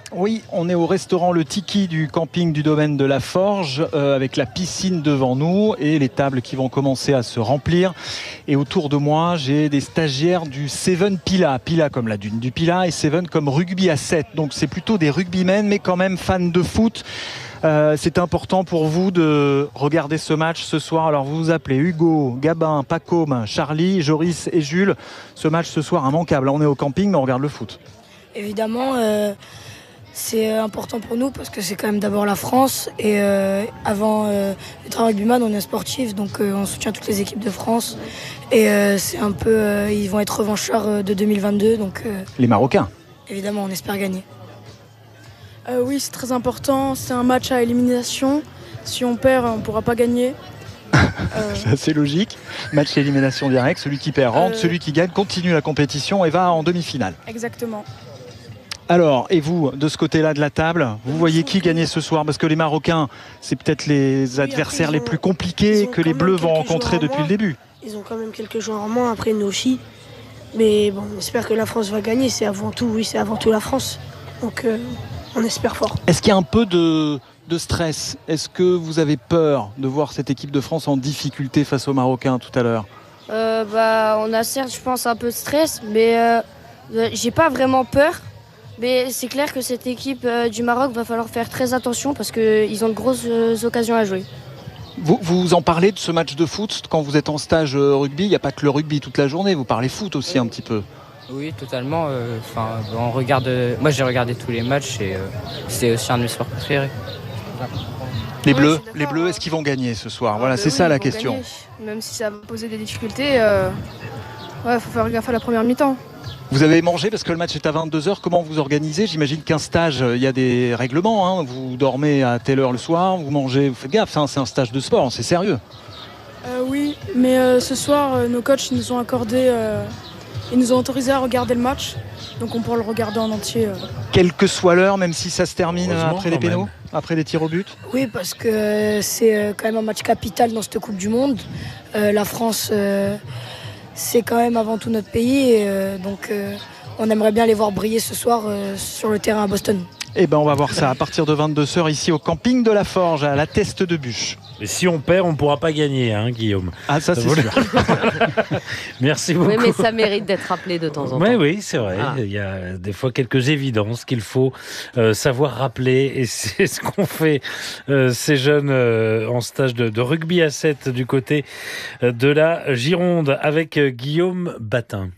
Speaker 14: Oui, on est au restaurant Le Tiki du camping du domaine de la Forge, euh, avec la piscine devant nous et les tables qui vont commencer à se remplir. Et autour de moi, j'ai des stagiaires du Seven Pila, Pila comme la dune du Pila et Seven comme rugby à sept. Donc c'est plutôt des rugbymen, mais quand même fans de foot. Euh, c'est important pour vous de regarder ce match ce soir. Alors vous vous appelez Hugo, Gabin, Pacôme, Charlie, Joris et Jules. Ce match ce soir immanquable. Là, on est au camping, mais on regarde le foot.
Speaker 15: Évidemment, euh, c'est important pour nous parce que c'est quand même d'abord la France. Et euh, avant euh, d'être un rugbyman, on est sportif, donc euh, on soutient toutes les équipes de France. Et euh, c'est un peu, euh, ils vont être revanchards euh, de deux mille vingt-deux. Donc, euh,
Speaker 14: les Marocains.
Speaker 15: Évidemment, on espère gagner.
Speaker 16: Euh, oui, c'est très important. C'est un match à élimination. Si on perd, on ne pourra pas gagner.
Speaker 14: Euh... C'est assez logique. Match élimination directe. Celui qui perd rentre, euh... celui qui gagne continue la compétition et va en demi-finale.
Speaker 16: Exactement.
Speaker 14: Alors, et vous, de ce côté-là de la table, vous voyez qui gagner ce soir? Parce que les Marocains, c'est peut-être les adversaires oui, après, les ont, plus compliqués que les Bleus vont rencontrer depuis le début.
Speaker 15: Ils ont quand même quelques joueurs en moins, après nous aussi. Mais bon, on espère que la France va gagner. C'est avant tout, oui, c'est avant tout la France. Donc, euh, on espère fort.
Speaker 14: Est-ce qu'il y a un peu de, de stress? Est-ce que vous avez peur de voir cette équipe de France en difficulté face aux Marocains tout à l'heure?
Speaker 17: euh, bah, On a certes, je pense, un peu de stress, mais euh, j'ai pas vraiment peur. Mais c'est clair que cette équipe euh, du Maroc va falloir faire très attention parce qu'ils ont de grosses euh, occasions à jouer.
Speaker 14: Vous, vous en parlez de ce match de foot quand vous êtes en stage euh, rugby? Il n'y a pas que le rugby toute la journée, vous parlez foot aussi oui. un petit peu.
Speaker 18: Oui, totalement. Euh, on regarde, moi j'ai regardé tous les matchs et euh, c'est aussi un de mes sports préférés.
Speaker 14: Les Bleus, les Bleus, est-ce qu'ils vont gagner ce soir? Voilà, c'est oui, ça la question.
Speaker 16: Gagner. Même si ça va poser des difficultés, il euh, ouais, faut faire gaffe à la première mi-temps.
Speaker 14: Vous avez mangé parce que le match est à vingt-deux heures. Comment vous organisez? J'imagine qu'un stage, il y a des règlements. Hein. Vous dormez à telle heure le soir, vous mangez, vous faites gaffe. Hein. C'est un stage de sport, c'est sérieux.
Speaker 16: Euh, oui, mais euh, ce soir, euh, nos coachs nous ont accordé, euh, ils nous ont autorisé à regarder le match. Donc on pourra le regarder en entier. Euh.
Speaker 14: Quelle que soit l'heure, même si ça se termine après les pénaux, après des tirs au but?
Speaker 15: Oui, parce que c'est quand même un match capital dans cette Coupe du Monde. Euh, la France... Euh, c'est quand même avant tout notre pays et euh, donc euh, on aimerait bien les voir briller ce soir euh, sur le terrain à Boston.
Speaker 14: Eh ben on va voir ça à partir de vingt-deux heures ici au camping de la Forge à la Teste de Bûche.
Speaker 2: Et si on perd, on ne pourra pas gagner, hein, Guillaume.
Speaker 14: Ah ça, ça c'est sûr.
Speaker 2: Merci beaucoup.
Speaker 5: Oui, mais ça mérite d'être rappelé de temps en temps.
Speaker 2: Oui, oui, c'est vrai. Ah. Il y a des fois quelques évidences qu'il faut euh, savoir rappeler et c'est ce qu'ont fait euh, ces jeunes euh, en stage de, de rugby à sept du côté de la Gironde avec euh, Guillaume Batin.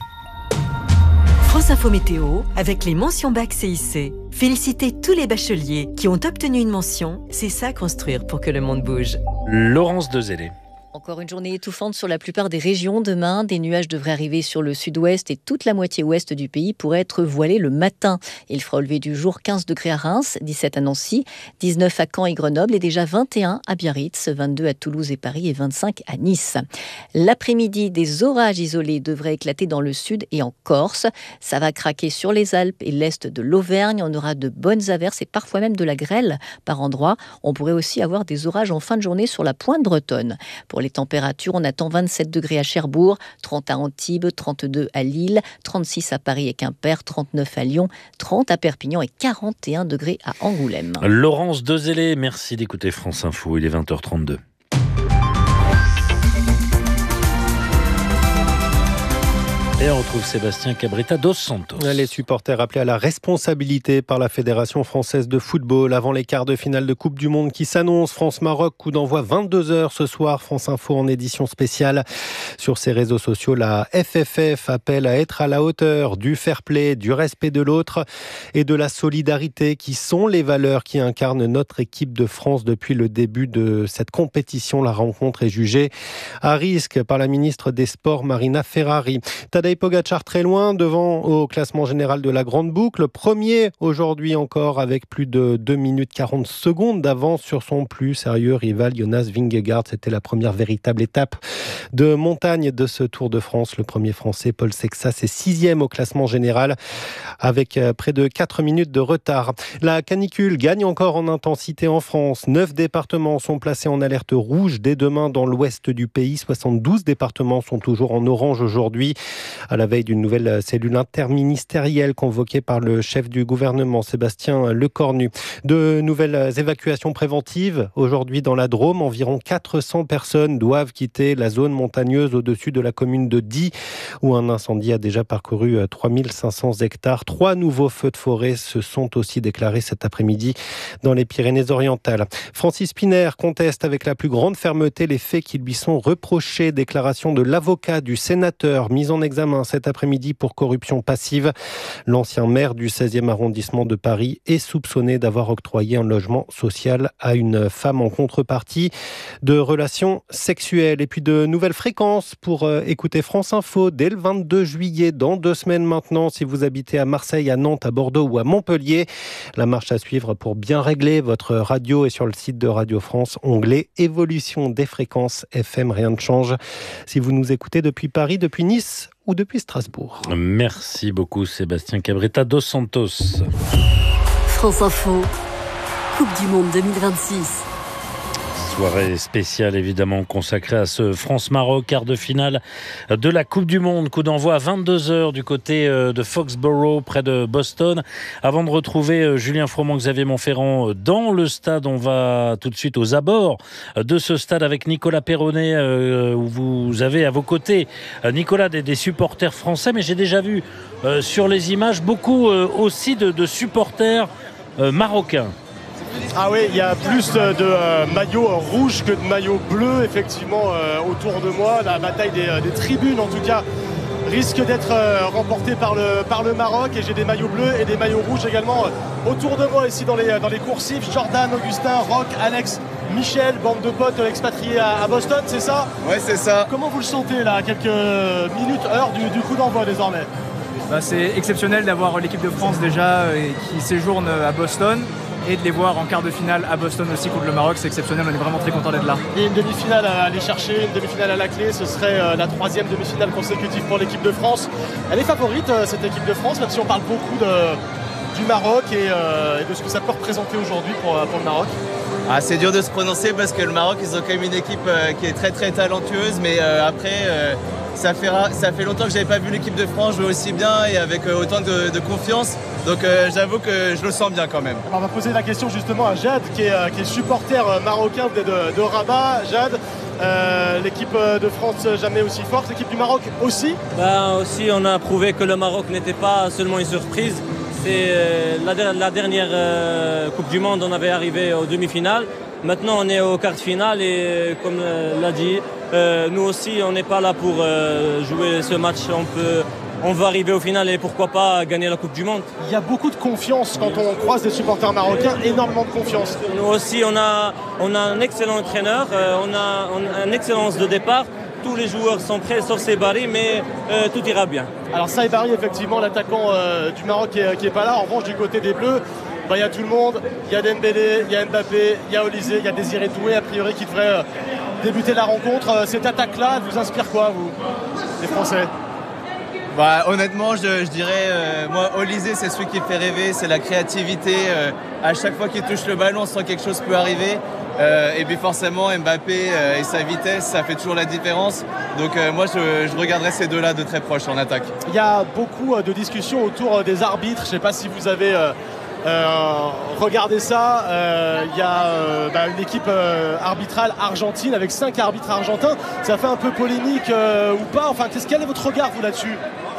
Speaker 19: France Info Météo avec les mentions bac C I C. Félicitez tous les bacheliers qui ont obtenu une mention. C'est ça construire pour que le monde bouge.
Speaker 2: Laurence Dezellé.
Speaker 20: Encore une journée étouffante sur la plupart des régions demain. Des nuages devraient arriver sur le sud-ouest et toute la moitié ouest du pays pourrait être voilée le matin. Il fera au lever du jour quinze degrés à Reims, dix-sept à Nancy, dix-neuf à Caen et Grenoble et déjà vingt et un à Biarritz, vingt-deux à Toulouse et Paris et vingt-cinq à Nice. L'après-midi, des orages isolés devraient éclater dans le sud et en Corse. Ça va craquer sur les Alpes et l'est de l'Auvergne. On aura de bonnes averses et parfois même de la grêle par endroits. On pourrait aussi avoir des orages en fin de journée sur la pointe bretonne. Pour les températures, on attend vingt-sept degrés à Cherbourg, trente à Antibes, trente-deux à Lille, trente-six à Paris et Quimper, trente-neuf à Lyon, trente à Perpignan et quarante et un degrés à Angoulême.
Speaker 2: Laurence Dezellé, merci d'écouter France Info, il est vingt heures trente-deux. Et on retrouve Sébastien Cabrita dos Santos.
Speaker 1: Les supporters appelés à la responsabilité par la Fédération française de football avant les quarts de finale de Coupe du Monde qui s'annoncent. France-Maroc, coup d'envoi vingt-deux heures ce soir. France Info en édition spéciale. Sur ses réseaux sociaux, la F F F appelle à être à la hauteur du fair play, du respect de l'autre et de la solidarité qui sont les valeurs qui incarnent notre équipe de France depuis le début de cette compétition. La rencontre est jugée à risque par la ministre des Sports, Marina Ferrari. Tadej Pogacar très loin devant au classement général de la Grande Boucle. Premier aujourd'hui encore avec plus de deux minutes quarante secondes d'avance sur son plus sérieux rival Jonas Vingegaard. C'était la première véritable étape de montagne de ce Tour de France. Le premier Français, Paul Sexas, est sixième au classement général avec près de quatre minutes de retard. La canicule gagne encore en intensité en France. Neuf départements sont placés en alerte rouge dès demain dans l'ouest du pays. soixante-douze départements sont toujours en orange aujourd'hui. à la veille d'une nouvelle cellule interministérielle convoquée par le chef du gouvernement, Sébastien Lecornu. De nouvelles évacuations préventives. Aujourd'hui, dans la Drôme, environ quatre cents personnes doivent quitter la zone montagneuse au-dessus de la commune de Die, où un incendie a déjà parcouru trois mille cinq cents hectares. Trois nouveaux feux de forêt se sont aussi déclarés cet après-midi dans les Pyrénées-Orientales. Francis Piner conteste avec la plus grande fermeté les faits qui lui sont reprochés. Déclaration de l'avocat du sénateur mis en examen cet après-midi pour corruption passive. L'ancien maire du seizième arrondissement de Paris est soupçonné d'avoir octroyé un logement social à une femme en contrepartie de relations sexuelles. Et puis de nouvelles fréquences pour écouter France Info dès le vingt-deux juillet, dans deux semaines maintenant, si vous habitez à Marseille, à Nantes, à Bordeaux ou à Montpellier. La marche à suivre pour bien régler votre radio est sur le site de Radio France, onglet évolution des fréquences F M, rien ne change. Si vous nous écoutez depuis Paris, depuis Nice ou depuis Strasbourg.
Speaker 2: Merci beaucoup Sébastien Cabrita dos Santos.
Speaker 13: France Info, Coupe du Monde deux mille vingt-six.
Speaker 2: Soirée spéciale évidemment consacrée à ce France-Maroc, quart de finale de la Coupe du Monde. Coup d'envoi à vingt-deux heures du côté de Foxborough, près de Boston. Avant de retrouver Julien Froment, Xavier Montferrand dans le stade, on va tout de suite aux abords de ce stade avec Nicolas Perronnet, où vous avez à vos côtés Nicolas des, des supporters français, mais j'ai déjà vu sur les images beaucoup aussi de, de supporters marocains.
Speaker 21: Ah oui, il y a plus de euh, maillots rouges que de maillots bleus, effectivement, euh, autour de moi. La bataille des, des tribunes, en tout cas, risque d'être euh, remportée par le, par le Maroc. Et j'ai des maillots bleus et des maillots rouges également euh, autour de moi, ici dans les, dans les coursifs. Jordan, Augustin, Roch, Alex, Michel, bande de potes expatriés à, à Boston, c'est ça?
Speaker 22: Ouais, c'est ça.
Speaker 21: Comment vous le sentez, là, à quelques minutes, heures du, du coup d'envoi désormais?
Speaker 23: Bah, c'est exceptionnel d'avoir l'équipe de France déjà euh, qui séjourne à Boston. Et de les voir en quart de finale à Boston aussi contre le Maroc, c'est exceptionnel, on est vraiment très content d'être là.
Speaker 21: Et une demi-finale à aller chercher, une demi-finale à la clé, ce serait euh, la troisième demi-finale consécutive pour l'équipe de France. Elle est favorite, euh, cette équipe de France, même si on parle beaucoup de, du Maroc et, euh, et de ce que ça peut représenter aujourd'hui pour, pour le Maroc.
Speaker 22: Ah, c'est dur de se prononcer parce que le Maroc, ils ont quand même une équipe euh, qui est très très talentueuse, mais euh, après... Euh, Ça fait, ça fait longtemps que je n'avais pas vu l'équipe de France jouer aussi bien et avec autant de, de confiance. Donc euh, j'avoue que je le sens bien quand même.
Speaker 21: On va poser la question justement à Jade, qui est, qui est supporter marocain de, de Rabat. Jade, euh, l'équipe de France jamais aussi forte, l'équipe du Maroc aussi
Speaker 24: ben, aussi, on a prouvé que le Maroc n'était pas seulement une surprise. C'est euh, la, la dernière euh, Coupe du Monde, on avait arrivé aux demi-finales. Maintenant, on est au quart de finale et comme euh, l'a dit, euh, nous aussi, on n'est pas là pour euh, jouer ce match. On peut, on va arriver au final et pourquoi pas gagner la Coupe du Monde.
Speaker 21: Il y a beaucoup de confiance quand on croise des supporters marocains, énormément de confiance.
Speaker 24: Nous aussi, on a, on a un excellent entraîneur, euh, on a, on a une excellence de départ. Tous les joueurs sont prêts, sauf Saibari, mais euh, tout ira bien.
Speaker 21: Alors Saibari, effectivement, l'attaquant euh, du Maroc qui est, qui est pas là. En revanche, du côté des Bleus, il bah, y a tout le monde. Il y a Dembélé, il y a Mbappé, il y a Olysée, il y a Désiré Doué, a priori, qui devrait euh, débuter la rencontre. Euh, cette attaque-là, elle vous inspire quoi, vous, les Français?
Speaker 22: Bah, honnêtement, je, je dirais, euh, moi, Olysée, c'est celui qui fait rêver, c'est la créativité. Euh, à chaque fois qu'il touche le ballon, on sent que quelque chose peut arriver. Euh, et puis forcément, Mbappé euh, et sa vitesse, ça fait toujours la différence. Donc euh, moi, je, je regarderai ces deux-là de très proche en attaque.
Speaker 21: Il y a beaucoup euh, de discussions autour euh, des arbitres. Je ne sais pas si vous avez euh, euh, regardé ça. Euh, il y a euh, bah, une équipe euh, arbitrale argentine avec cinq arbitres argentins. Ça fait un peu polémique euh, ou pas? Enfin, qu'est-ce, quel est votre regard, vous, là-dessus?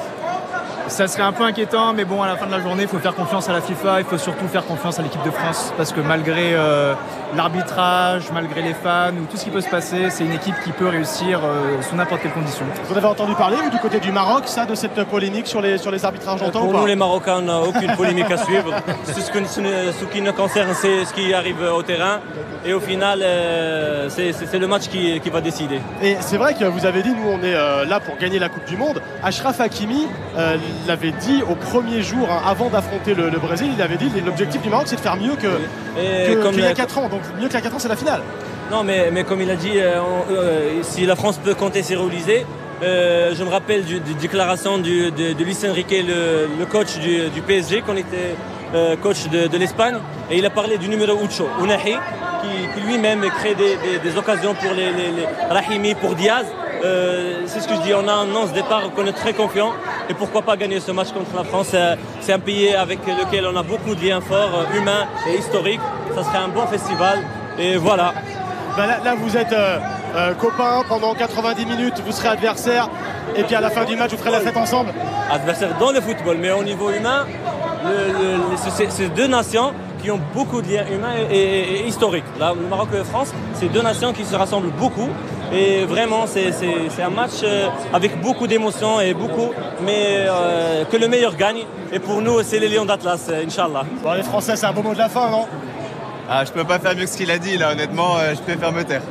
Speaker 23: Ça serait un peu inquiétant, mais bon, à la fin de la journée, il faut faire confiance à la FIFA, il faut surtout faire confiance à l'équipe de France, parce que malgré euh, l'arbitrage, malgré les fans, ou tout ce qui peut se passer, c'est une équipe qui peut réussir euh, sous n'importe quelle condition.
Speaker 21: Vous en avez entendu parler, vous, du côté du Maroc, ça, de cette polémique sur les, sur les arbitres argentins?
Speaker 24: Pour
Speaker 21: ou pas?
Speaker 24: nous, les Marocains, on n'a aucune polémique à suivre. Ce, que, ce qui nous concerne, c'est ce qui arrive au terrain, et au final, euh, c'est, c'est le match qui, qui va décider.
Speaker 21: Et c'est vrai que vous avez dit, nous, on est euh, là pour gagner la Coupe du Monde. Achraf Hakimi euh, l'avait dit au premier jour, hein, avant d'affronter le, le Brésil, il avait dit l'objectif du Maroc, c'est de faire mieux que,
Speaker 24: et
Speaker 21: que,
Speaker 24: comme
Speaker 21: qu'il y a
Speaker 24: la...
Speaker 21: quatre ans. Donc mieux qu'il y a quatre ans, c'est la finale.
Speaker 24: Non, mais, mais comme il a dit, euh, euh, si la France peut compter sur Olysée, euh, je me rappelle du, du déclaration du, de, de Luis Enrique, le, le coach du, du P S G, qu'on était euh, coach de, de l'Espagne, et il a parlé du numéro huit, Ounahi, qui, qui lui-même crée des, des, des occasions pour les, les, les Rahimi, pour Diaz. euh, c'est ce que je dis, on a un onze départ qu'on est très confiant et pourquoi pas gagner ce match contre la France. C'est, c'est un pays avec lequel on a beaucoup de liens forts, humains et historiques. Ça serait un bon festival et voilà.
Speaker 21: Ben là, là vous êtes euh, euh, copains pendant quatre-vingt-dix minutes, vous serez adversaires et puis à la fin du match vous ferez la fête ensemble.
Speaker 24: Adversaires dans le football, mais au niveau humain, le, le, c'est, c'est deux nations qui ont beaucoup de liens humains et, et, et historiques. Là, le Maroc et la France, c'est deux nations qui se rassemblent beaucoup. Et vraiment, c'est, c'est, c'est un match euh, avec beaucoup d'émotions et beaucoup, mais euh, que le meilleur gagne. Et pour nous, c'est les Lions d'Atlas, euh, Inch'Allah.
Speaker 21: Bon, les Français, c'est un beau mot de la fin, non?
Speaker 22: Ah, je peux pas faire mieux que ce qu'il a dit là, honnêtement, euh, je préfère me taire.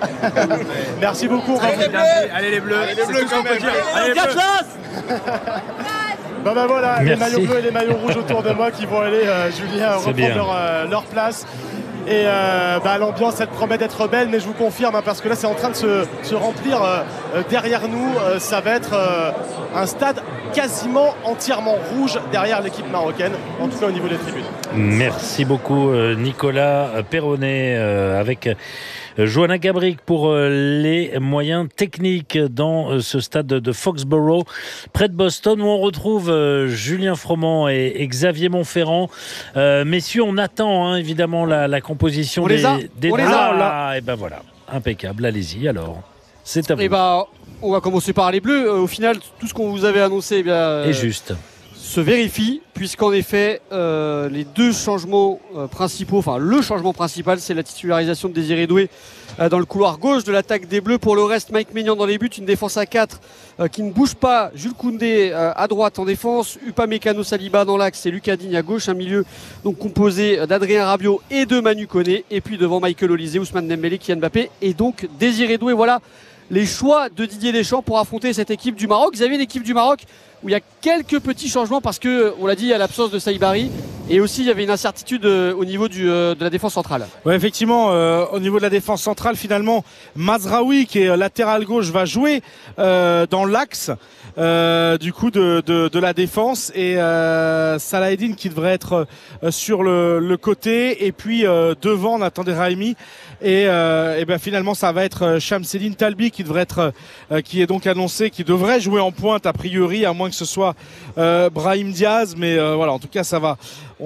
Speaker 21: Merci beaucoup.
Speaker 23: Allez les bleus, allez les bleus,
Speaker 22: allez les bleus quand même.
Speaker 23: Allez les bleus.
Speaker 21: Bah, bah voilà,
Speaker 2: Merci.
Speaker 21: les maillots bleus et les maillots rouges autour de moi qui vont aller, euh, Julien,
Speaker 2: C'est
Speaker 21: reprendre
Speaker 2: bien.
Speaker 21: leur, euh, leur place. Et euh, bah, l'ambiance, elle promet d'être belle, mais je vous confirme, hein, parce que là, c'est en train de se, se remplir euh, euh, derrière nous. Euh, ça va être euh, un stade quasiment entièrement rouge derrière l'équipe marocaine, en tout cas au niveau des tribunes.
Speaker 2: Merci beaucoup euh, Nicolas Perronnet euh, avec euh, Johanna Gabrick pour euh, les moyens techniques dans euh, ce stade de, de Foxborough près de Boston où on retrouve euh, Julien Froment et, et Xavier Montferrand. Euh, messieurs, on attend hein, évidemment la, la composition
Speaker 8: on
Speaker 2: des,
Speaker 8: les a,
Speaker 2: des
Speaker 8: on les
Speaker 2: ah,
Speaker 8: a, là.
Speaker 2: et ben voilà, impeccable, allez-y alors. C'est à vous.
Speaker 8: Et bah, on va commencer par les bleus. Euh, au final, tout ce qu'on vous avait annoncé, eh bien, euh,
Speaker 2: Et juste.
Speaker 8: se vérifie, puisqu'en effet, euh, les deux changements euh, principaux, enfin le changement principal, c'est la titularisation de Désiré Doué euh, dans le couloir gauche de l'attaque des Bleus. Pour le reste, Mike Maignan dans les buts, une défense à quatre euh, qui ne bouge pas. Jules Koundé euh, à droite en défense, Upamecano Saliba dans l'axe et Lucas Digne à gauche. Un milieu donc composé d'Adrien Rabiot et de Manu Koné. Et puis devant Michael Olise, Ousmane Dembélé, Kylian Mbappé et donc Désiré Doué. Voilà les choix de Didier Deschamps pour affronter cette équipe du Maroc. Vous avez une équipe du Maroc où il y a quelques petits changements parce que, on l'a dit, il y a l'absence de Saïbari et aussi il y avait une incertitude euh, au niveau du, euh, de la défense centrale.
Speaker 6: Ouais, effectivement, euh, au niveau de la défense centrale, finalement, Mazraoui, qui est latéral gauche, va jouer euh, dans l'axe euh, du coup de, de, de la défense et euh, Salahedine qui devrait être euh, sur le, le côté et puis euh, devant Nathan Raimi et, euh, et ben finalement ça va être Shamsedine Talbi qui devrait être euh, qui est donc annoncé, qui devrait jouer en pointe a priori, à moins que ce soit euh, Brahim Diaz, mais euh, voilà, en tout cas ça va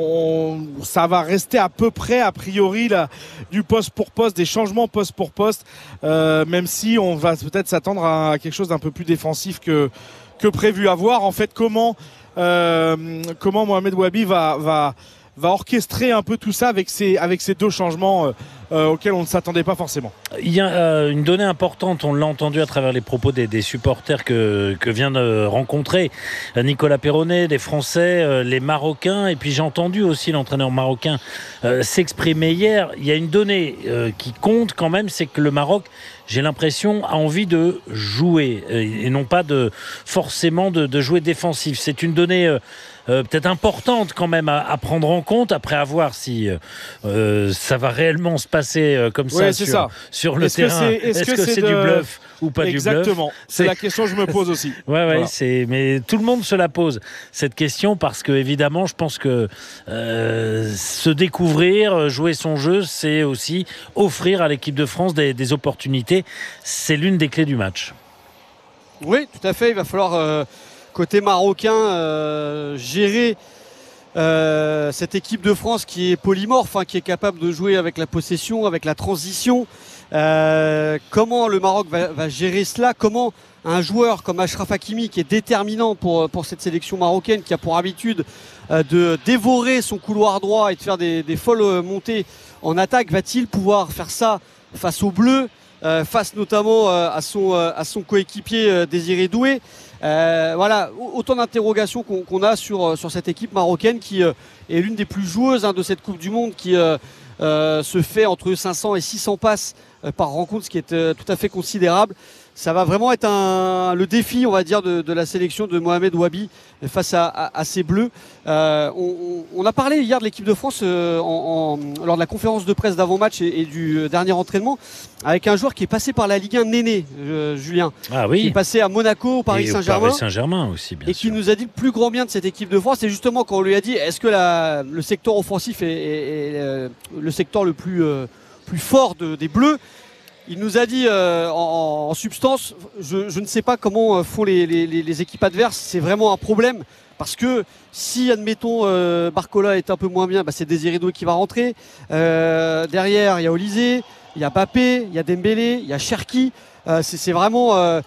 Speaker 6: on, ça va rester à peu près a priori là, du poste pour poste, des changements poste pour poste, euh, même si on va peut-être s'attendre à quelque chose d'un peu plus défensif que, que prévu. À voir en fait comment, euh, comment Mohamed Wabi va, va, va orchestrer un peu tout ça avec ces, avec ces deux changements euh, euh, auxquels on ne s'attendait pas forcément.
Speaker 2: Il y a euh, une donnée importante, on l'a entendu à travers les propos des, des supporters que, que vient de rencontrer Nicolas Perronnet, les Français, euh, les Marocains, et puis j'ai entendu aussi l'entraîneur marocain euh, s'exprimer hier. Il y a une donnée euh, qui compte quand même, c'est que le Maroc, j'ai l'impression, a envie de jouer et, et non pas de forcément de, de jouer défensif. C'est une donnée euh, euh, peut-être importante quand même à, à prendre en compte, après à voir si euh, ça va réellement se passer euh, comme ça,
Speaker 6: ouais,
Speaker 2: sur,
Speaker 6: ça
Speaker 2: sur le
Speaker 6: est-ce
Speaker 2: terrain.
Speaker 6: Que c'est, est-ce, est-ce que, que c'est, c'est de...
Speaker 2: du bluff ou pas
Speaker 6: Exactement.
Speaker 2: du bluff?
Speaker 6: C'est, c'est la question que je me pose aussi.
Speaker 2: Ouais, ouais,
Speaker 6: voilà.
Speaker 2: c'est... mais tout le monde se la pose, cette question, parce que évidemment, je pense que euh, se découvrir, jouer son jeu, c'est aussi offrir à l'équipe de France des, des opportunités. C'est l'une des clés du match.
Speaker 8: Oui, tout à fait. Il va falloir, euh, côté marocain, euh, gérer euh, cette équipe de France qui est polymorphe, hein, qui est capable de jouer avec la possession, avec la transition. Euh, comment le Maroc va, va gérer cela? Comment un joueur comme Achraf Hakimi, qui est déterminant pour, pour cette sélection marocaine, qui a pour habitude euh, de dévorer son couloir droit et de faire des, des folles montées en attaque, va-t-il pouvoir faire ça face aux Bleus, euh, face notamment euh, à, son, euh, à son coéquipier euh, Désiré Doué? Euh, voilà, autant d'interrogations qu'on, qu'on a sur, sur cette équipe marocaine qui euh, est l'une des plus joueuses hein, de cette Coupe du Monde, qui euh, euh, se fait entre cinq cents et six cents passes euh, par rencontre, ce qui est euh, tout à fait considérable. Ça va vraiment être un, le défi, on va dire, de, de la sélection de Mohamed Wabi face à, à, à ces Bleus. Euh, on, on a parlé hier de l'équipe de France euh, en, en, lors de la conférence de presse d'avant-match et, et du dernier entraînement, avec un joueur qui est passé par la Ligue un, Néné, euh, Julien.
Speaker 2: Ah oui.
Speaker 8: Qui est passé à Monaco, au Paris
Speaker 2: et
Speaker 8: Saint-Germain.
Speaker 2: Paris Saint-Germain aussi, bien
Speaker 8: et
Speaker 2: sûr.
Speaker 8: qui nous a dit le plus grand bien de cette équipe de France. Et justement, quand on lui a dit, est-ce que la, le secteur offensif est, est, est, est le secteur le plus, euh, plus fort de, des Bleus? il nous a dit euh, en, en substance, je, je ne sais pas comment font les, les, les équipes adverses, c'est vraiment un problème. Parce que si, admettons, euh, Barcola est un peu moins bien, bah, c'est Désiré Doué qui va rentrer. Euh, derrière, il y a Olysée, il y a Mbappé, il y a Dembélé, il y a Cherki. Euh, c'est, c'est vraiment euh,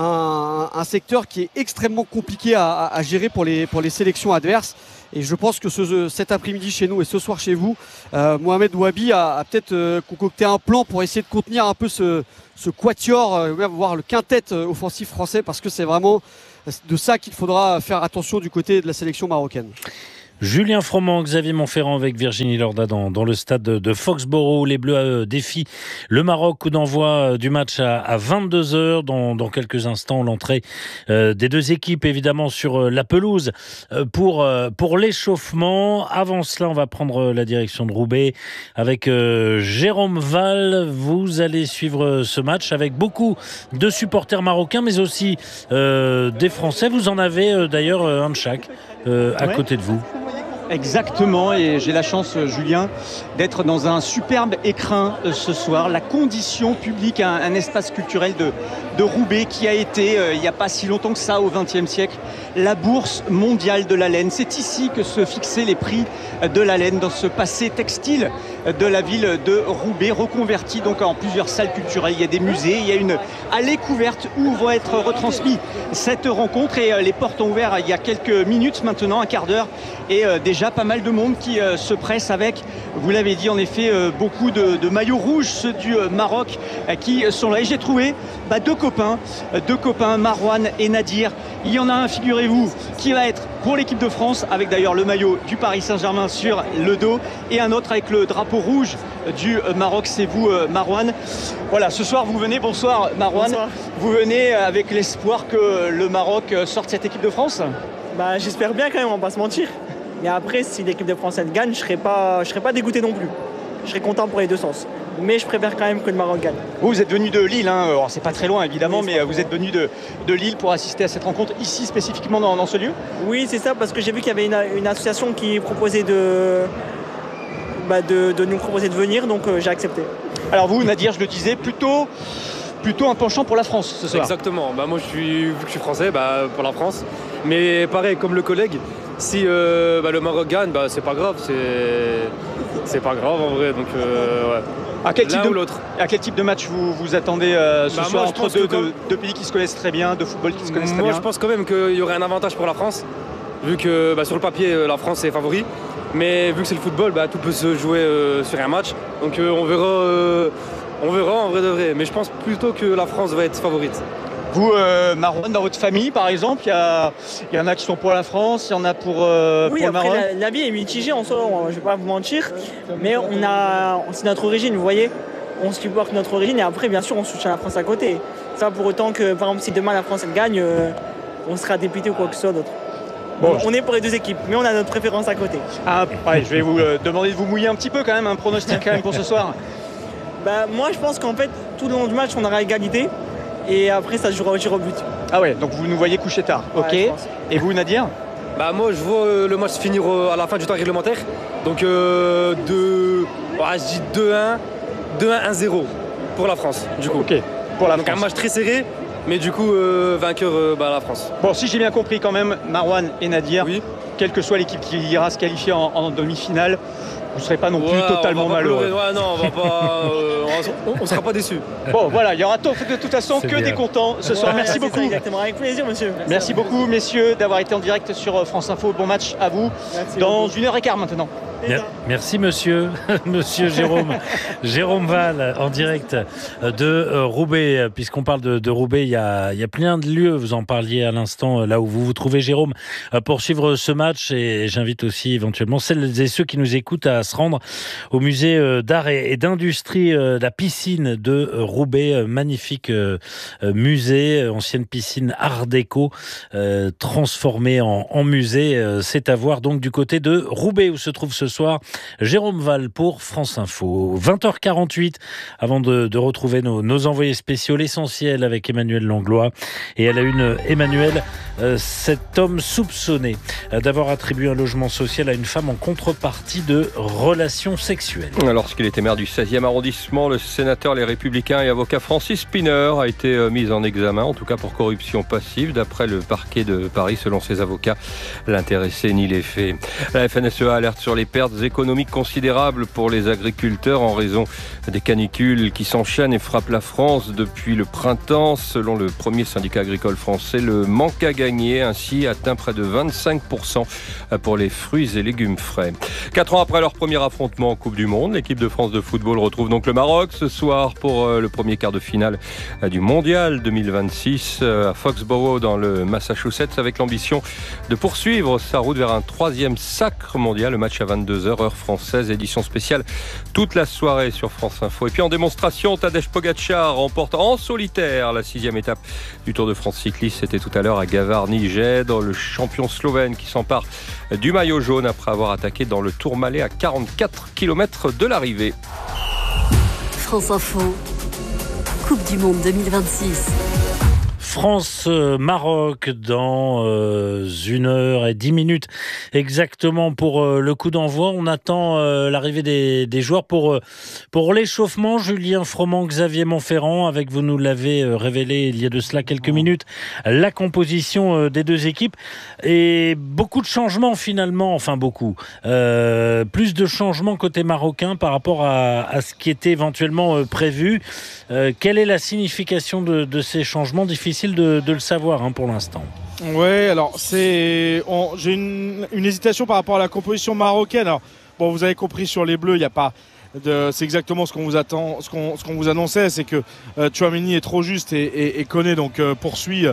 Speaker 8: un, un secteur qui est extrêmement compliqué à, à, à gérer pour les, pour les sélections adverses. Et je pense que ce, cet après-midi chez nous et ce soir chez vous, euh, Mohamed Ouabi a, a peut-être euh, concocté un plan pour essayer de contenir un peu ce, ce quatuor, euh, voire le quintet euh, offensif français, parce que c'est vraiment de ça qu'il faudra faire attention du côté de la sélection marocaine.
Speaker 2: Julien Froment, Xavier Montferrand avec Virginie Lorda dans, dans le stade de, de Foxborough. Les Bleus euh, défient le Maroc. Coup d'envoi euh, du match à, à vingt-deux heures. Dans, dans quelques instants, l'entrée euh, des deux équipes, évidemment, sur euh, la pelouse euh, pour, euh, pour l'échauffement. Avant cela, on va prendre la direction de Roubaix avec euh, Jérôme Val. Vous allez suivre ce match avec beaucoup de supporters marocains, mais aussi euh, des Français. Vous en avez euh, d'ailleurs un de chaque euh, à ouais. côté de vous.
Speaker 3: Exactement, et j'ai la chance, Julien, d'être dans un superbe écrin euh, ce soir. La Condition publique, un, un espace culturel de, de Roubaix qui a été, euh, il n'y a pas si longtemps que ça, au vingtième siècle, la bourse mondiale de la laine. C'est ici que se fixaient les prix de la laine, dans ce passé textile de la ville de Roubaix, reconverti donc en plusieurs salles culturelles. Il y a des musées, il y a une allée couverte où va être retransmise cette rencontre, et euh, les portes ont ouvert il y a quelques minutes maintenant, un quart d'heure, et euh, déjà pas mal de monde qui euh, se presse avec, vous l'avez dit en effet, euh, beaucoup de, de maillots rouges, ceux du euh, Maroc euh, qui sont là. Et j'ai trouvé bah, deux copains, euh, deux copains, Marouane et Nadir. Il y en a un, figurez-vous, qui va être pour l'équipe de France, avec d'ailleurs le maillot du Paris Saint-Germain sur le dos, et un autre avec le drapeau rouge du Maroc. C'est vous, euh, Marouane. Voilà, ce soir vous venez, bonsoir Marouane, bonsoir. Vous venez avec l'espoir que le Maroc sorte cette équipe de France?
Speaker 7: Bah, j'espère bien quand même, on va pas se mentir. Mais après, si l'équipe de France elle gagne, je serais pas, je serais pas dégoûté non plus. Je serais content pour les deux sens. Mais je préfère quand même que le Maroc gagne.
Speaker 3: Vous, vous êtes venu de Lille, hein. Alors, c'est pas très loin évidemment, oui, mais vous êt venu de, de Lille pour assister à cette rencontre ici spécifiquement dans, dans ce lieu?
Speaker 7: Oui, c'est ça, parce que j'ai vu qu'il y avait une, une association qui proposait de, bah de, de nous proposer de venir, donc euh, j'ai accepté.
Speaker 3: Alors vous, Nadir, je le disais, plutôt, plutôt un penchant pour la France ce soir.
Speaker 9: Exactement. Bah moi, je suis, vu que je suis français, bah, pour la France. Mais pareil, comme le collègue, si euh, bah, le Maroc gagne, bah, c'est pas grave, c'est, c'est pas grave en vrai. Donc, euh, ouais.
Speaker 3: À quel, type de,
Speaker 9: ou l'autre.
Speaker 3: à quel type de match vous vous attendez euh, ce
Speaker 9: bah,
Speaker 3: soir
Speaker 9: moi,
Speaker 3: entre deux,
Speaker 9: comme...
Speaker 3: deux, deux pays qui se connaissent très bien, deux footballs qui se connaissent
Speaker 9: moi,
Speaker 3: très bien?
Speaker 9: Moi, je pense quand même qu'il y aurait un avantage pour la France, vu que bah, sur le papier, la France est favori. Mais vu que c'est le football, bah, tout peut se jouer euh, sur un match. Donc euh, on verra, euh, on verra en vrai de vrai. Mais je pense plutôt que la France va être favorite.
Speaker 3: Vous, euh, Marouane, dans votre famille, par exemple, il y, y en a qui sont pour la France, il y en a pour, euh,
Speaker 7: oui,
Speaker 3: pour le Maroc.
Speaker 7: Oui, après, l'avis est mitigé en soi, je ne vais pas vous mentir. Mais on a, c'est notre origine, vous voyez. On supporte notre origine et après, bien sûr, on soutient la France à côté. Ça, pour autant que, par exemple, si demain la France elle gagne, euh, on sera dépité ou quoi que ce soit d'autre. Bon, on est pour les deux équipes, mais on a notre préférence à côté.
Speaker 3: Ah, ouais, je vais vous euh, demander de vous mouiller un petit peu quand même, un pronostic quand même pour ce soir.
Speaker 7: Bah, moi, je pense qu'en fait, tout le long du match, on aura égalité. Et après, ça se jouera au tir au but.
Speaker 3: Ah ouais, donc vous nous voyez coucher tard. Ok.
Speaker 7: Ouais,
Speaker 3: et vous, Nadir?
Speaker 9: Bah moi, je vois euh, le match finir euh, à la fin du temps réglementaire. Donc, euh, de... ouais, je dis deux un, deux un, un zéro pour la France, du coup.
Speaker 3: Ok, pour la
Speaker 9: donc
Speaker 3: France.
Speaker 9: Un match très serré, mais du coup, euh, vainqueur, euh, bah, la France.
Speaker 3: Bon, si j'ai bien compris quand même, Marouane et Nadir, oui. Quelle que soit l'équipe qui ira se qualifier en, en demi-finale, vous ne serez pas non plus
Speaker 9: ouais,
Speaker 3: totalement malheureux.
Speaker 9: Ouais, non, on va pas, euh, on ne sera pas déçus.
Speaker 3: Bon, voilà, il y aura de toute façon que bien. Des contents ce soir. Ouais, merci beaucoup.
Speaker 7: Ça, exactement, avec plaisir, monsieur.
Speaker 3: Merci, merci beaucoup, messieurs, d'avoir été en direct sur France Info. Bon match à vous. Merci dans beaucoup. Une heure et quart maintenant.
Speaker 2: Merci monsieur, monsieur Jérôme, Jérôme Val en direct de Roubaix. Puisqu'on parle de, de Roubaix, il y, a, il y a plein de lieux, vous en parliez à l'instant, là où vous vous trouvez Jérôme, pour suivre ce match. Et j'invite aussi éventuellement celles et ceux qui nous écoutent à se rendre au musée d'art et d'industrie, la piscine de Roubaix, magnifique musée, ancienne piscine art déco, transformée en, en musée. C'est à voir donc du côté de Roubaix où se trouve ce soir Jérôme Val pour France Info. vingt heures quarante-huit, avant de, de retrouver nos, nos envoyés spéciaux, l'essentiel avec Emmanuel Langlois. Et à la une, Emmanuel, euh, cet homme soupçonné euh, d'avoir attribué un logement social à une femme en contrepartie de relations sexuelles.
Speaker 4: Lorsqu'il était maire du seizième arrondissement, le sénateur Les Républicains et avocat Francis Spinner a été mis en examen, en tout cas pour corruption passive. D'après le parquet de Paris, selon ses avocats, l'intéressé nie les faits. La F N S E A alerte sur les pertes économiques considérables pour les agriculteurs en raison des canicules qui s'enchaînent et frappent la France depuis le printemps. Selon le premier syndicat agricole français, le manque à gagner ainsi atteint près de vingt-cinq pour cent pour les fruits et légumes frais. Quatre ans après leur premier affrontement en Coupe du Monde, l'équipe de France de football retrouve donc le Maroc ce soir pour le premier quart de finale du Mondial deux mille vingt-six à Foxborough dans le Massachusetts, avec l'ambition de poursuivre sa route vers un troisième sacre mondial. Le match à vingt-deux heures heure française, édition spéciale toute la soirée sur France Info. Et puis en démonstration, Tadej Pogačar remporte en solitaire la sixième étape du Tour de France cycliste. C'était tout à l'heure à Gavarnie-Gèdre, le champion slovène qui s'empare du maillot jaune après avoir attaqué dans le Tourmalet à quarante-quatre kilomètres de l'arrivée.
Speaker 13: France Info, Coupe du Monde deux mille vingt-six.
Speaker 2: France-Maroc dans euh, une heure et dix minutes exactement pour euh, le coup d'envoi. On attend euh, l'arrivée des, des joueurs pour, euh, pour l'échauffement. Julien Froment, Xavier Montferrand, avec vous nous l'avez euh, révélé il y a de cela quelques minutes, la composition euh, des deux équipes. Et beaucoup de changements finalement, enfin beaucoup. Euh, plus de changements côté marocain par rapport à, à ce qui était éventuellement euh, prévu. Euh, quelle est la signification de, de ces changements? Difficile de, de le savoir hein, pour l'instant.
Speaker 6: Ouais, alors c'est, on, j'ai une, une hésitation par rapport à la composition marocaine. Alors, bon, vous avez compris sur les Bleus, il n'y a pas de, c'est exactement ce qu'on vous attend, ce qu'on, ce qu'on vous annonçait, c'est que euh, Tchouaméni est trop juste et, et, et Koné donc euh, poursuit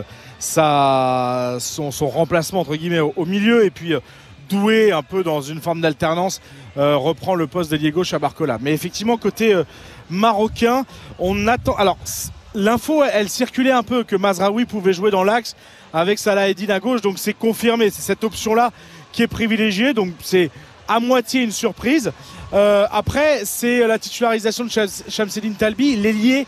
Speaker 6: sa, son, son remplacement entre guillemets au, au milieu, et puis euh, Doué, un peu dans une forme d'alternance, euh, reprend le poste d'ailier gauche à Barcola. Mais effectivement, côté euh, marocain, on attend. Alors, l'info, elle circulait un peu que Mazraoui pouvait jouer dans l'axe avec Salah Eddine à gauche, donc c'est confirmé. C'est cette option-là qui est privilégiée, donc c'est à moitié une surprise. Euh, après, c'est la titularisation de Shamseddine Talbi, l'ailier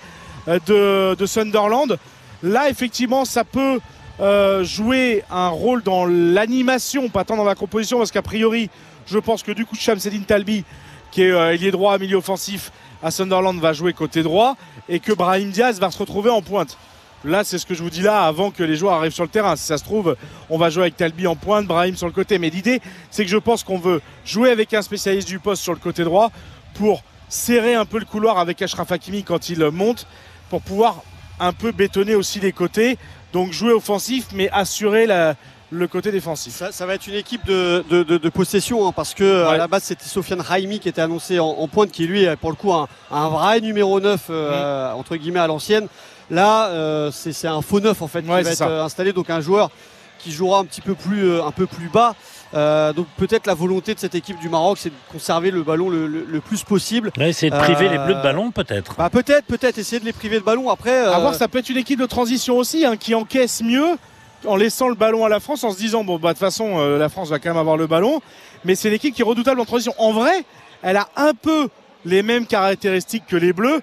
Speaker 6: de, de Sunderland. Là, effectivement, ça peut euh, jouer un rôle dans l'animation, pas tant dans la composition, parce qu'a priori, je pense que du coup, Shamseddine Talbi, qui est euh, ailier droit, milieu offensif à Sunderland, va jouer côté droit, et que Brahim Diaz va se retrouver en pointe. Là, c'est ce que je vous dis là avant que les joueurs arrivent sur le terrain. Si ça se trouve, on va jouer avec Talbi en pointe, Brahim sur le côté. Mais l'idée, c'est que je pense qu'on veut jouer avec un spécialiste du poste sur le côté droit pour serrer un peu le couloir avec Achraf Hakimi quand il monte, pour pouvoir un peu bétonner aussi les côtés. Donc jouer offensif, mais assurer la, le côté défensif.
Speaker 8: Ça, ça va être une équipe de, de, de, de possession, hein, parce que ouais. à la base, c'était Sofiane Raimi qui était annoncé en, en pointe, qui lui, pour le coup, un, un vrai numéro neuf, euh, mmh. entre guillemets, à l'ancienne. Là, euh, c'est, c'est un faux neuf en fait qui ouais, va être ça. installé, donc un joueur qui jouera un petit peu plus, euh, un peu plus bas. Euh, donc peut-être la volonté de cette équipe du Maroc, c'est de conserver le ballon le, le, le plus possible.
Speaker 2: Ouais, essayer de priver euh, les Bleus de ballon, peut-être.
Speaker 8: Bah, peut-être, peut-être essayer de les priver de ballon. Après,
Speaker 6: euh... à voir, ça peut être une équipe de transition aussi, hein, qui encaisse mieux en laissant le ballon à la France, en se disant bon bah de toute façon euh, la France va quand même avoir le ballon. Mais c'est l'équipe qui est redoutable en transition. En vrai, elle a un peu les mêmes caractéristiques que les Bleus,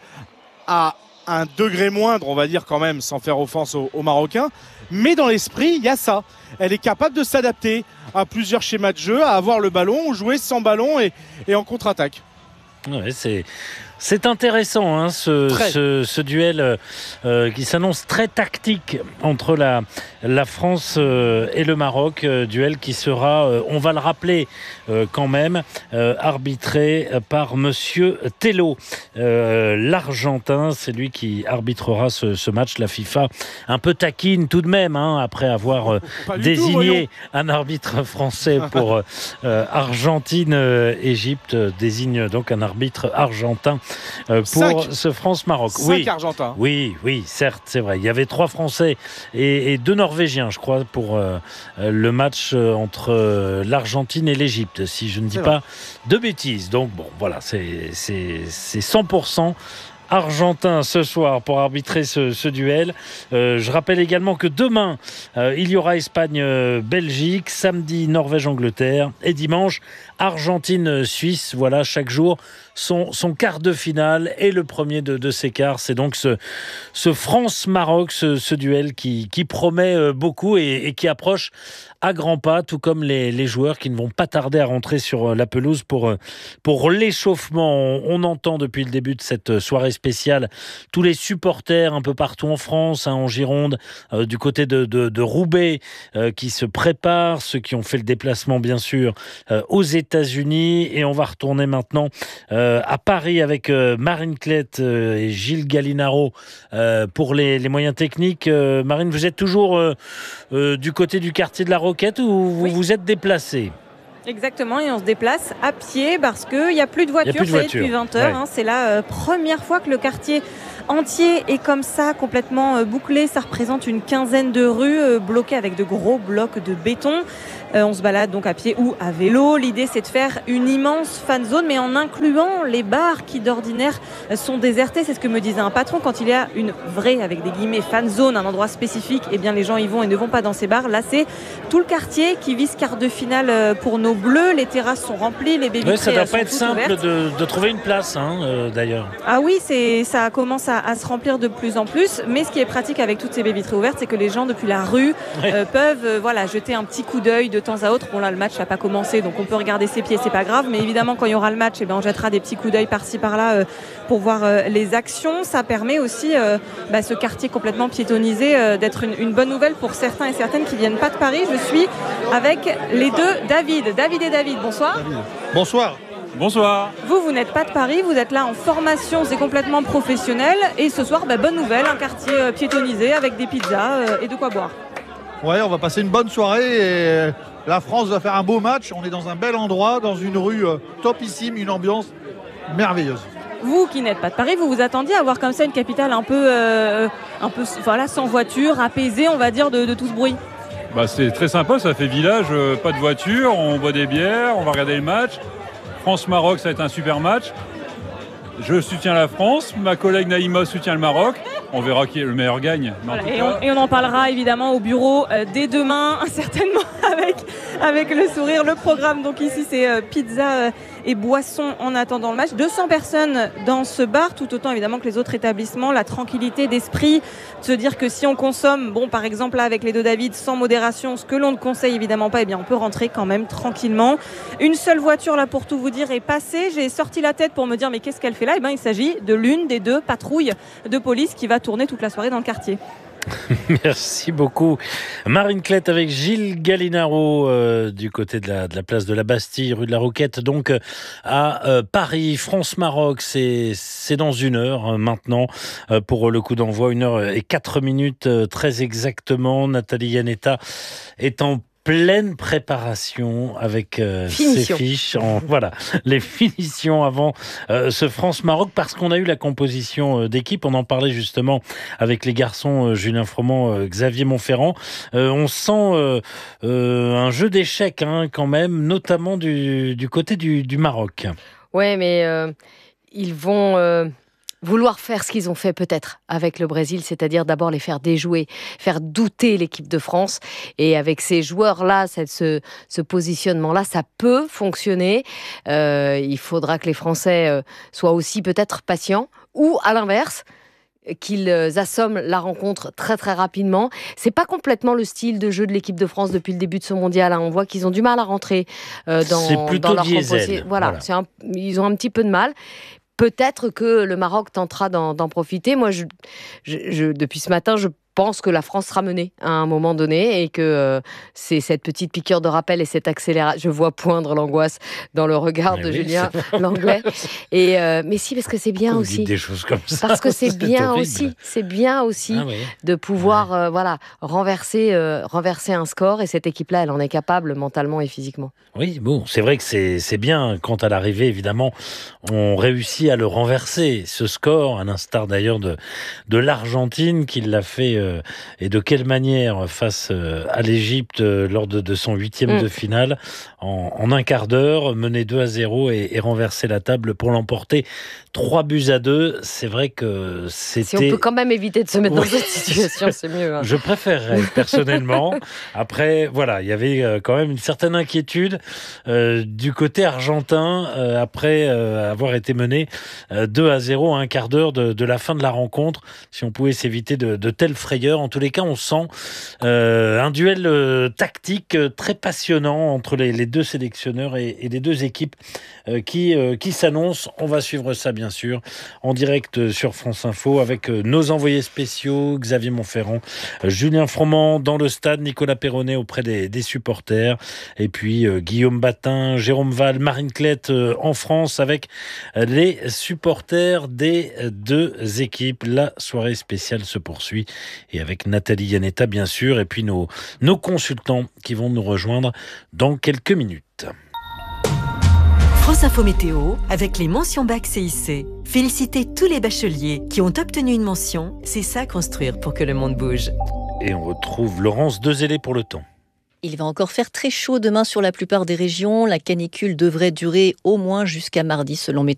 Speaker 6: à un degré moindre, on va dire quand même, sans faire offense aux, aux Marocains, mais dans l'esprit, il y a ça. Elle est capable de s'adapter à plusieurs schémas de jeu, à avoir le ballon, jouer sans ballon et, et en contre-attaque.
Speaker 2: Ouais, c'est... C'est intéressant hein, ce, ce, ce duel euh, qui s'annonce très tactique entre la, la France euh, et le Maroc. Euh, duel qui sera, euh, on va le rappeler euh, quand même, euh, arbitré par Monsieur Tello. Euh, L'Argentin, c'est lui qui arbitrera ce, ce match. La FIFA un peu taquine tout de même, hein, après avoir euh, désigné tout, un arbitre français pour euh, Argentine-Égypte, euh, désigne donc un arbitre argentin Euh, pour cinq. ce France-Maroc.
Speaker 6: Cinq
Speaker 2: oui,
Speaker 6: Argentins.
Speaker 2: Oui, oui, certes, c'est vrai. Il y avait trois Français et, et deux Norvégiens, je crois, pour euh, le match entre euh, l'Argentine et l'Égypte, si je ne dis c'est pas vrai. de bêtises. Donc bon, voilà, c'est, c'est, c'est cent pour cent argentin ce soir pour arbitrer ce, ce duel. Euh, je rappelle également que demain, euh, il y aura Espagne-Belgique, samedi Norvège-Angleterre et dimanche Argentine-Suisse. Voilà, chaque jour son, son quart de finale et le premier de, de ces quarts. C'est donc ce, ce France-Maroc, ce, ce duel qui, qui promet beaucoup et, et qui approche à grands pas, tout comme les, les joueurs qui ne vont pas tarder à rentrer sur la pelouse pour, pour l'échauffement. On, on entend depuis le début de cette soirée spéciale tous les supporters un peu partout en France, hein, en Gironde, euh, du côté de, de, de Roubaix, euh, qui se préparent, ceux qui ont fait le déplacement bien sûr euh, aux États-Unis. Et on va retourner maintenant euh, à Paris avec euh, Marine Klett euh, et Gilles Gallinaro euh, pour les, les moyens techniques. Euh, Marine, vous êtes toujours euh, euh, du côté du quartier de la Roquette ou vous oui. vous êtes déplacée ?
Speaker 10: Exactement, et on se déplace à pied parce qu'il n'y a plus de voitures,
Speaker 2: plus de
Speaker 10: ça
Speaker 2: voiture.
Speaker 10: y est, depuis vingt heures.
Speaker 2: Ouais.
Speaker 10: Hein, c'est la euh, première fois que le quartier entier est comme ça, complètement euh, bouclé. Ça représente une quinzaine de rues euh, bloquées avec de gros blocs de béton. Euh, on se balade donc à pied ou à vélo. L'idée, c'est de faire une immense fan zone, mais en incluant les bars qui d'ordinaire sont désertés. C'est ce que me disait un patron. Quand il y a une vraie, avec des guillemets, fan zone, un endroit spécifique, eh bien les gens y vont et ne vont pas dans ces bars. Là, c'est tout le quartier qui vise quart de finale pour nos bleus. Les terrasses sont remplies, les baies vitrées sont toutes ouvertes.
Speaker 2: Ça ne doit pas être simple de, de trouver une place, hein, euh, d'ailleurs.
Speaker 10: Ah oui, c'est, ça commence à, à se remplir de plus en plus. Mais ce qui est pratique avec toutes ces baies vitrées ouvertes, c'est que les gens depuis la rue ouais. euh, peuvent euh, voilà, jeter un petit coup d'œil de temps à autre. Bon là, le match n'a pas commencé, donc on peut regarder ses pieds, c'est pas grave. Mais évidemment, quand il y aura le match, eh bien, on jettera des petits coups d'œil par-ci par-là euh, pour voir euh, les actions. Ça permet aussi euh, bah, ce quartier complètement piétonnisé euh, d'être une, une bonne nouvelle pour certains et certaines qui viennent pas de Paris. Je suis avec les deux David. David et David, bonsoir. David.
Speaker 11: Bonsoir. Bonsoir.
Speaker 10: Vous, vous n'êtes pas de Paris, vous êtes là en formation, c'est complètement professionnel. Et ce soir, bah, bonne nouvelle, un quartier euh, piétonnisé avec des pizzas euh, et de quoi boire.
Speaker 11: Ouais, on va passer une bonne soirée et la France va faire un beau match. On est dans un bel endroit, dans une rue euh, topissime, une ambiance merveilleuse.
Speaker 10: Vous qui n'êtes pas de Paris, vous vous attendiez à voir comme ça une capitale un peu, euh, un peu voilà, sans voiture, apaisée, on va dire, de, de tout ce bruit?
Speaker 12: Bah, c'est très sympa, ça fait village, euh, pas de voiture, on boit des bières, on va regarder le match. France-Maroc, ça va être un super match. Je soutiens la France, ma collègue Naïma soutient le Maroc. On verra qui est le meilleur gagne.
Speaker 10: Voilà, et, on, et on en parlera évidemment au bureau euh, dès demain, certainement avec, avec le sourire. Le programme, donc ici, c'est euh, pizza euh, et boissons en attendant le match. deux cents personnes dans ce bar, tout autant évidemment que les autres établissements. La tranquillité d'esprit, de se dire que si on consomme, bon, par exemple là avec les deux David, sans modération, ce que l'on ne conseille évidemment pas, eh bien on peut rentrer quand même tranquillement. Une seule voiture, là, pour tout vous dire, est passée. J'ai sorti la tête pour me dire, mais qu'est-ce qu'elle fait là? Eh bien, il s'agit de l'une des deux patrouilles de police qui va tourner toute la soirée dans le quartier.
Speaker 2: Merci beaucoup. Marine Klett avec Gilles Gallinaro euh, du côté de la, de la place de la Bastille, rue de la Roquette, donc à euh, Paris. France-Maroc, c'est, c'est dans une heure hein, maintenant euh, pour le coup d'envoi, une heure et quatre minutes euh, très exactement. Nathalie Yanetta est en pleine préparation avec euh, ses fiches, en, voilà, les finitions avant euh, ce France-Maroc, parce qu'on a eu la composition euh, d'équipe, on en parlait justement avec les garçons euh, Julien Froment, euh, Xavier Montferrand. Euh, on sent euh, euh, un jeu d'échecs hein, quand même, notamment du, du côté du, du Maroc.
Speaker 5: Ouais, mais euh, ils vont... Euh... vouloir faire ce qu'ils ont fait peut-être avec le Brésil, c'est-à-dire d'abord les faire déjouer, faire douter l'équipe de France. Et avec ces joueurs-là, ce, ce positionnement-là, ça peut fonctionner. Euh, il faudra que les Français euh, soient aussi peut-être patients, ou à l'inverse, qu'ils assomment la rencontre très très rapidement. C'est pas complètement le style de jeu de l'équipe de France depuis le début de ce mondial. Hein. On voit qu'ils ont du mal à rentrer euh, dans,
Speaker 2: c'est plutôt
Speaker 5: dans leur
Speaker 2: composition.
Speaker 5: Voilà, voilà. C'est un, ils ont un petit peu de mal. Peut-être que le Maroc tentera d'en, d'en profiter. Moi, je, je, je, depuis ce matin, je pense que la France sera menée à un moment donné et que euh, c'est cette petite piqûre de rappel et cette accélération. Je vois poindre l'angoisse dans le regard mais de oui, Julien Langlais. Et euh, mais si, parce que c'est bien
Speaker 2: Vous
Speaker 5: aussi.
Speaker 2: Dites des choses comme ça.
Speaker 5: Parce que c'est, c'est bien
Speaker 2: horrible.
Speaker 5: aussi. C'est bien aussi ah oui. de pouvoir, ouais. euh, voilà, renverser, euh, renverser un score. Et cette équipe-là, elle en est capable mentalement et physiquement.
Speaker 2: Oui, bon, c'est vrai que c'est, c'est bien quand à l'arrivée, évidemment, on réussit à le renverser, ce score, à l'instar d'ailleurs de, de l'Argentine qui l'a fait euh, et de quelle manière face euh, à l'Égypte euh, lors de, de son huitième
Speaker 5: Mm.
Speaker 2: de finale, en, en un quart d'heure, mener deux à zéro et, et renverser la table pour l'emporter trois buts à deux. C'est vrai que c'était...
Speaker 5: Si on peut quand même éviter de se mettre
Speaker 2: Oui.
Speaker 5: dans cette situation, c'est mieux. hein.
Speaker 2: Je préférerais personnellement. Après, voilà, il y avait euh, quand même une certaine inquiétude euh, du côté argentin euh, après euh, avoir été mené euh, deux à zéro à un quart d'heure de, de la fin de la rencontre. Si on pouvait s'éviter de, de telles frayeurs. En tous les cas, on sent euh, un duel euh, tactique euh, très passionnant entre les, les deux sélectionneurs et, et les deux équipes euh, qui, euh, qui s'annoncent. On va suivre ça, bien sûr, en direct sur France Info avec euh, nos envoyés spéciaux, Xavier Montferrand, euh, Julien Froment dans le stade, Nicolas Perronnet auprès des, des supporters, et puis euh, Guillaume Batin, Jérôme Val, Marine Clette euh, en France avec euh, les supporters des euh, deux équipes. La soirée spéciale se poursuit et avec Nathalie Yanetta, bien sûr, et puis nos, nos consultants qui vont nous rejoindre dans quelques minutes.
Speaker 19: France Info Météo avec les mentions bac C I C. Félicitez tous les bacheliers qui ont obtenu une mention. C'est ça construire pour que le monde bouge.
Speaker 2: Et on retrouve Laurence Dezellé pour le temps.
Speaker 20: Il va encore faire très chaud demain sur la plupart des régions. La canicule devrait durer au moins jusqu'à mardi selon Météo.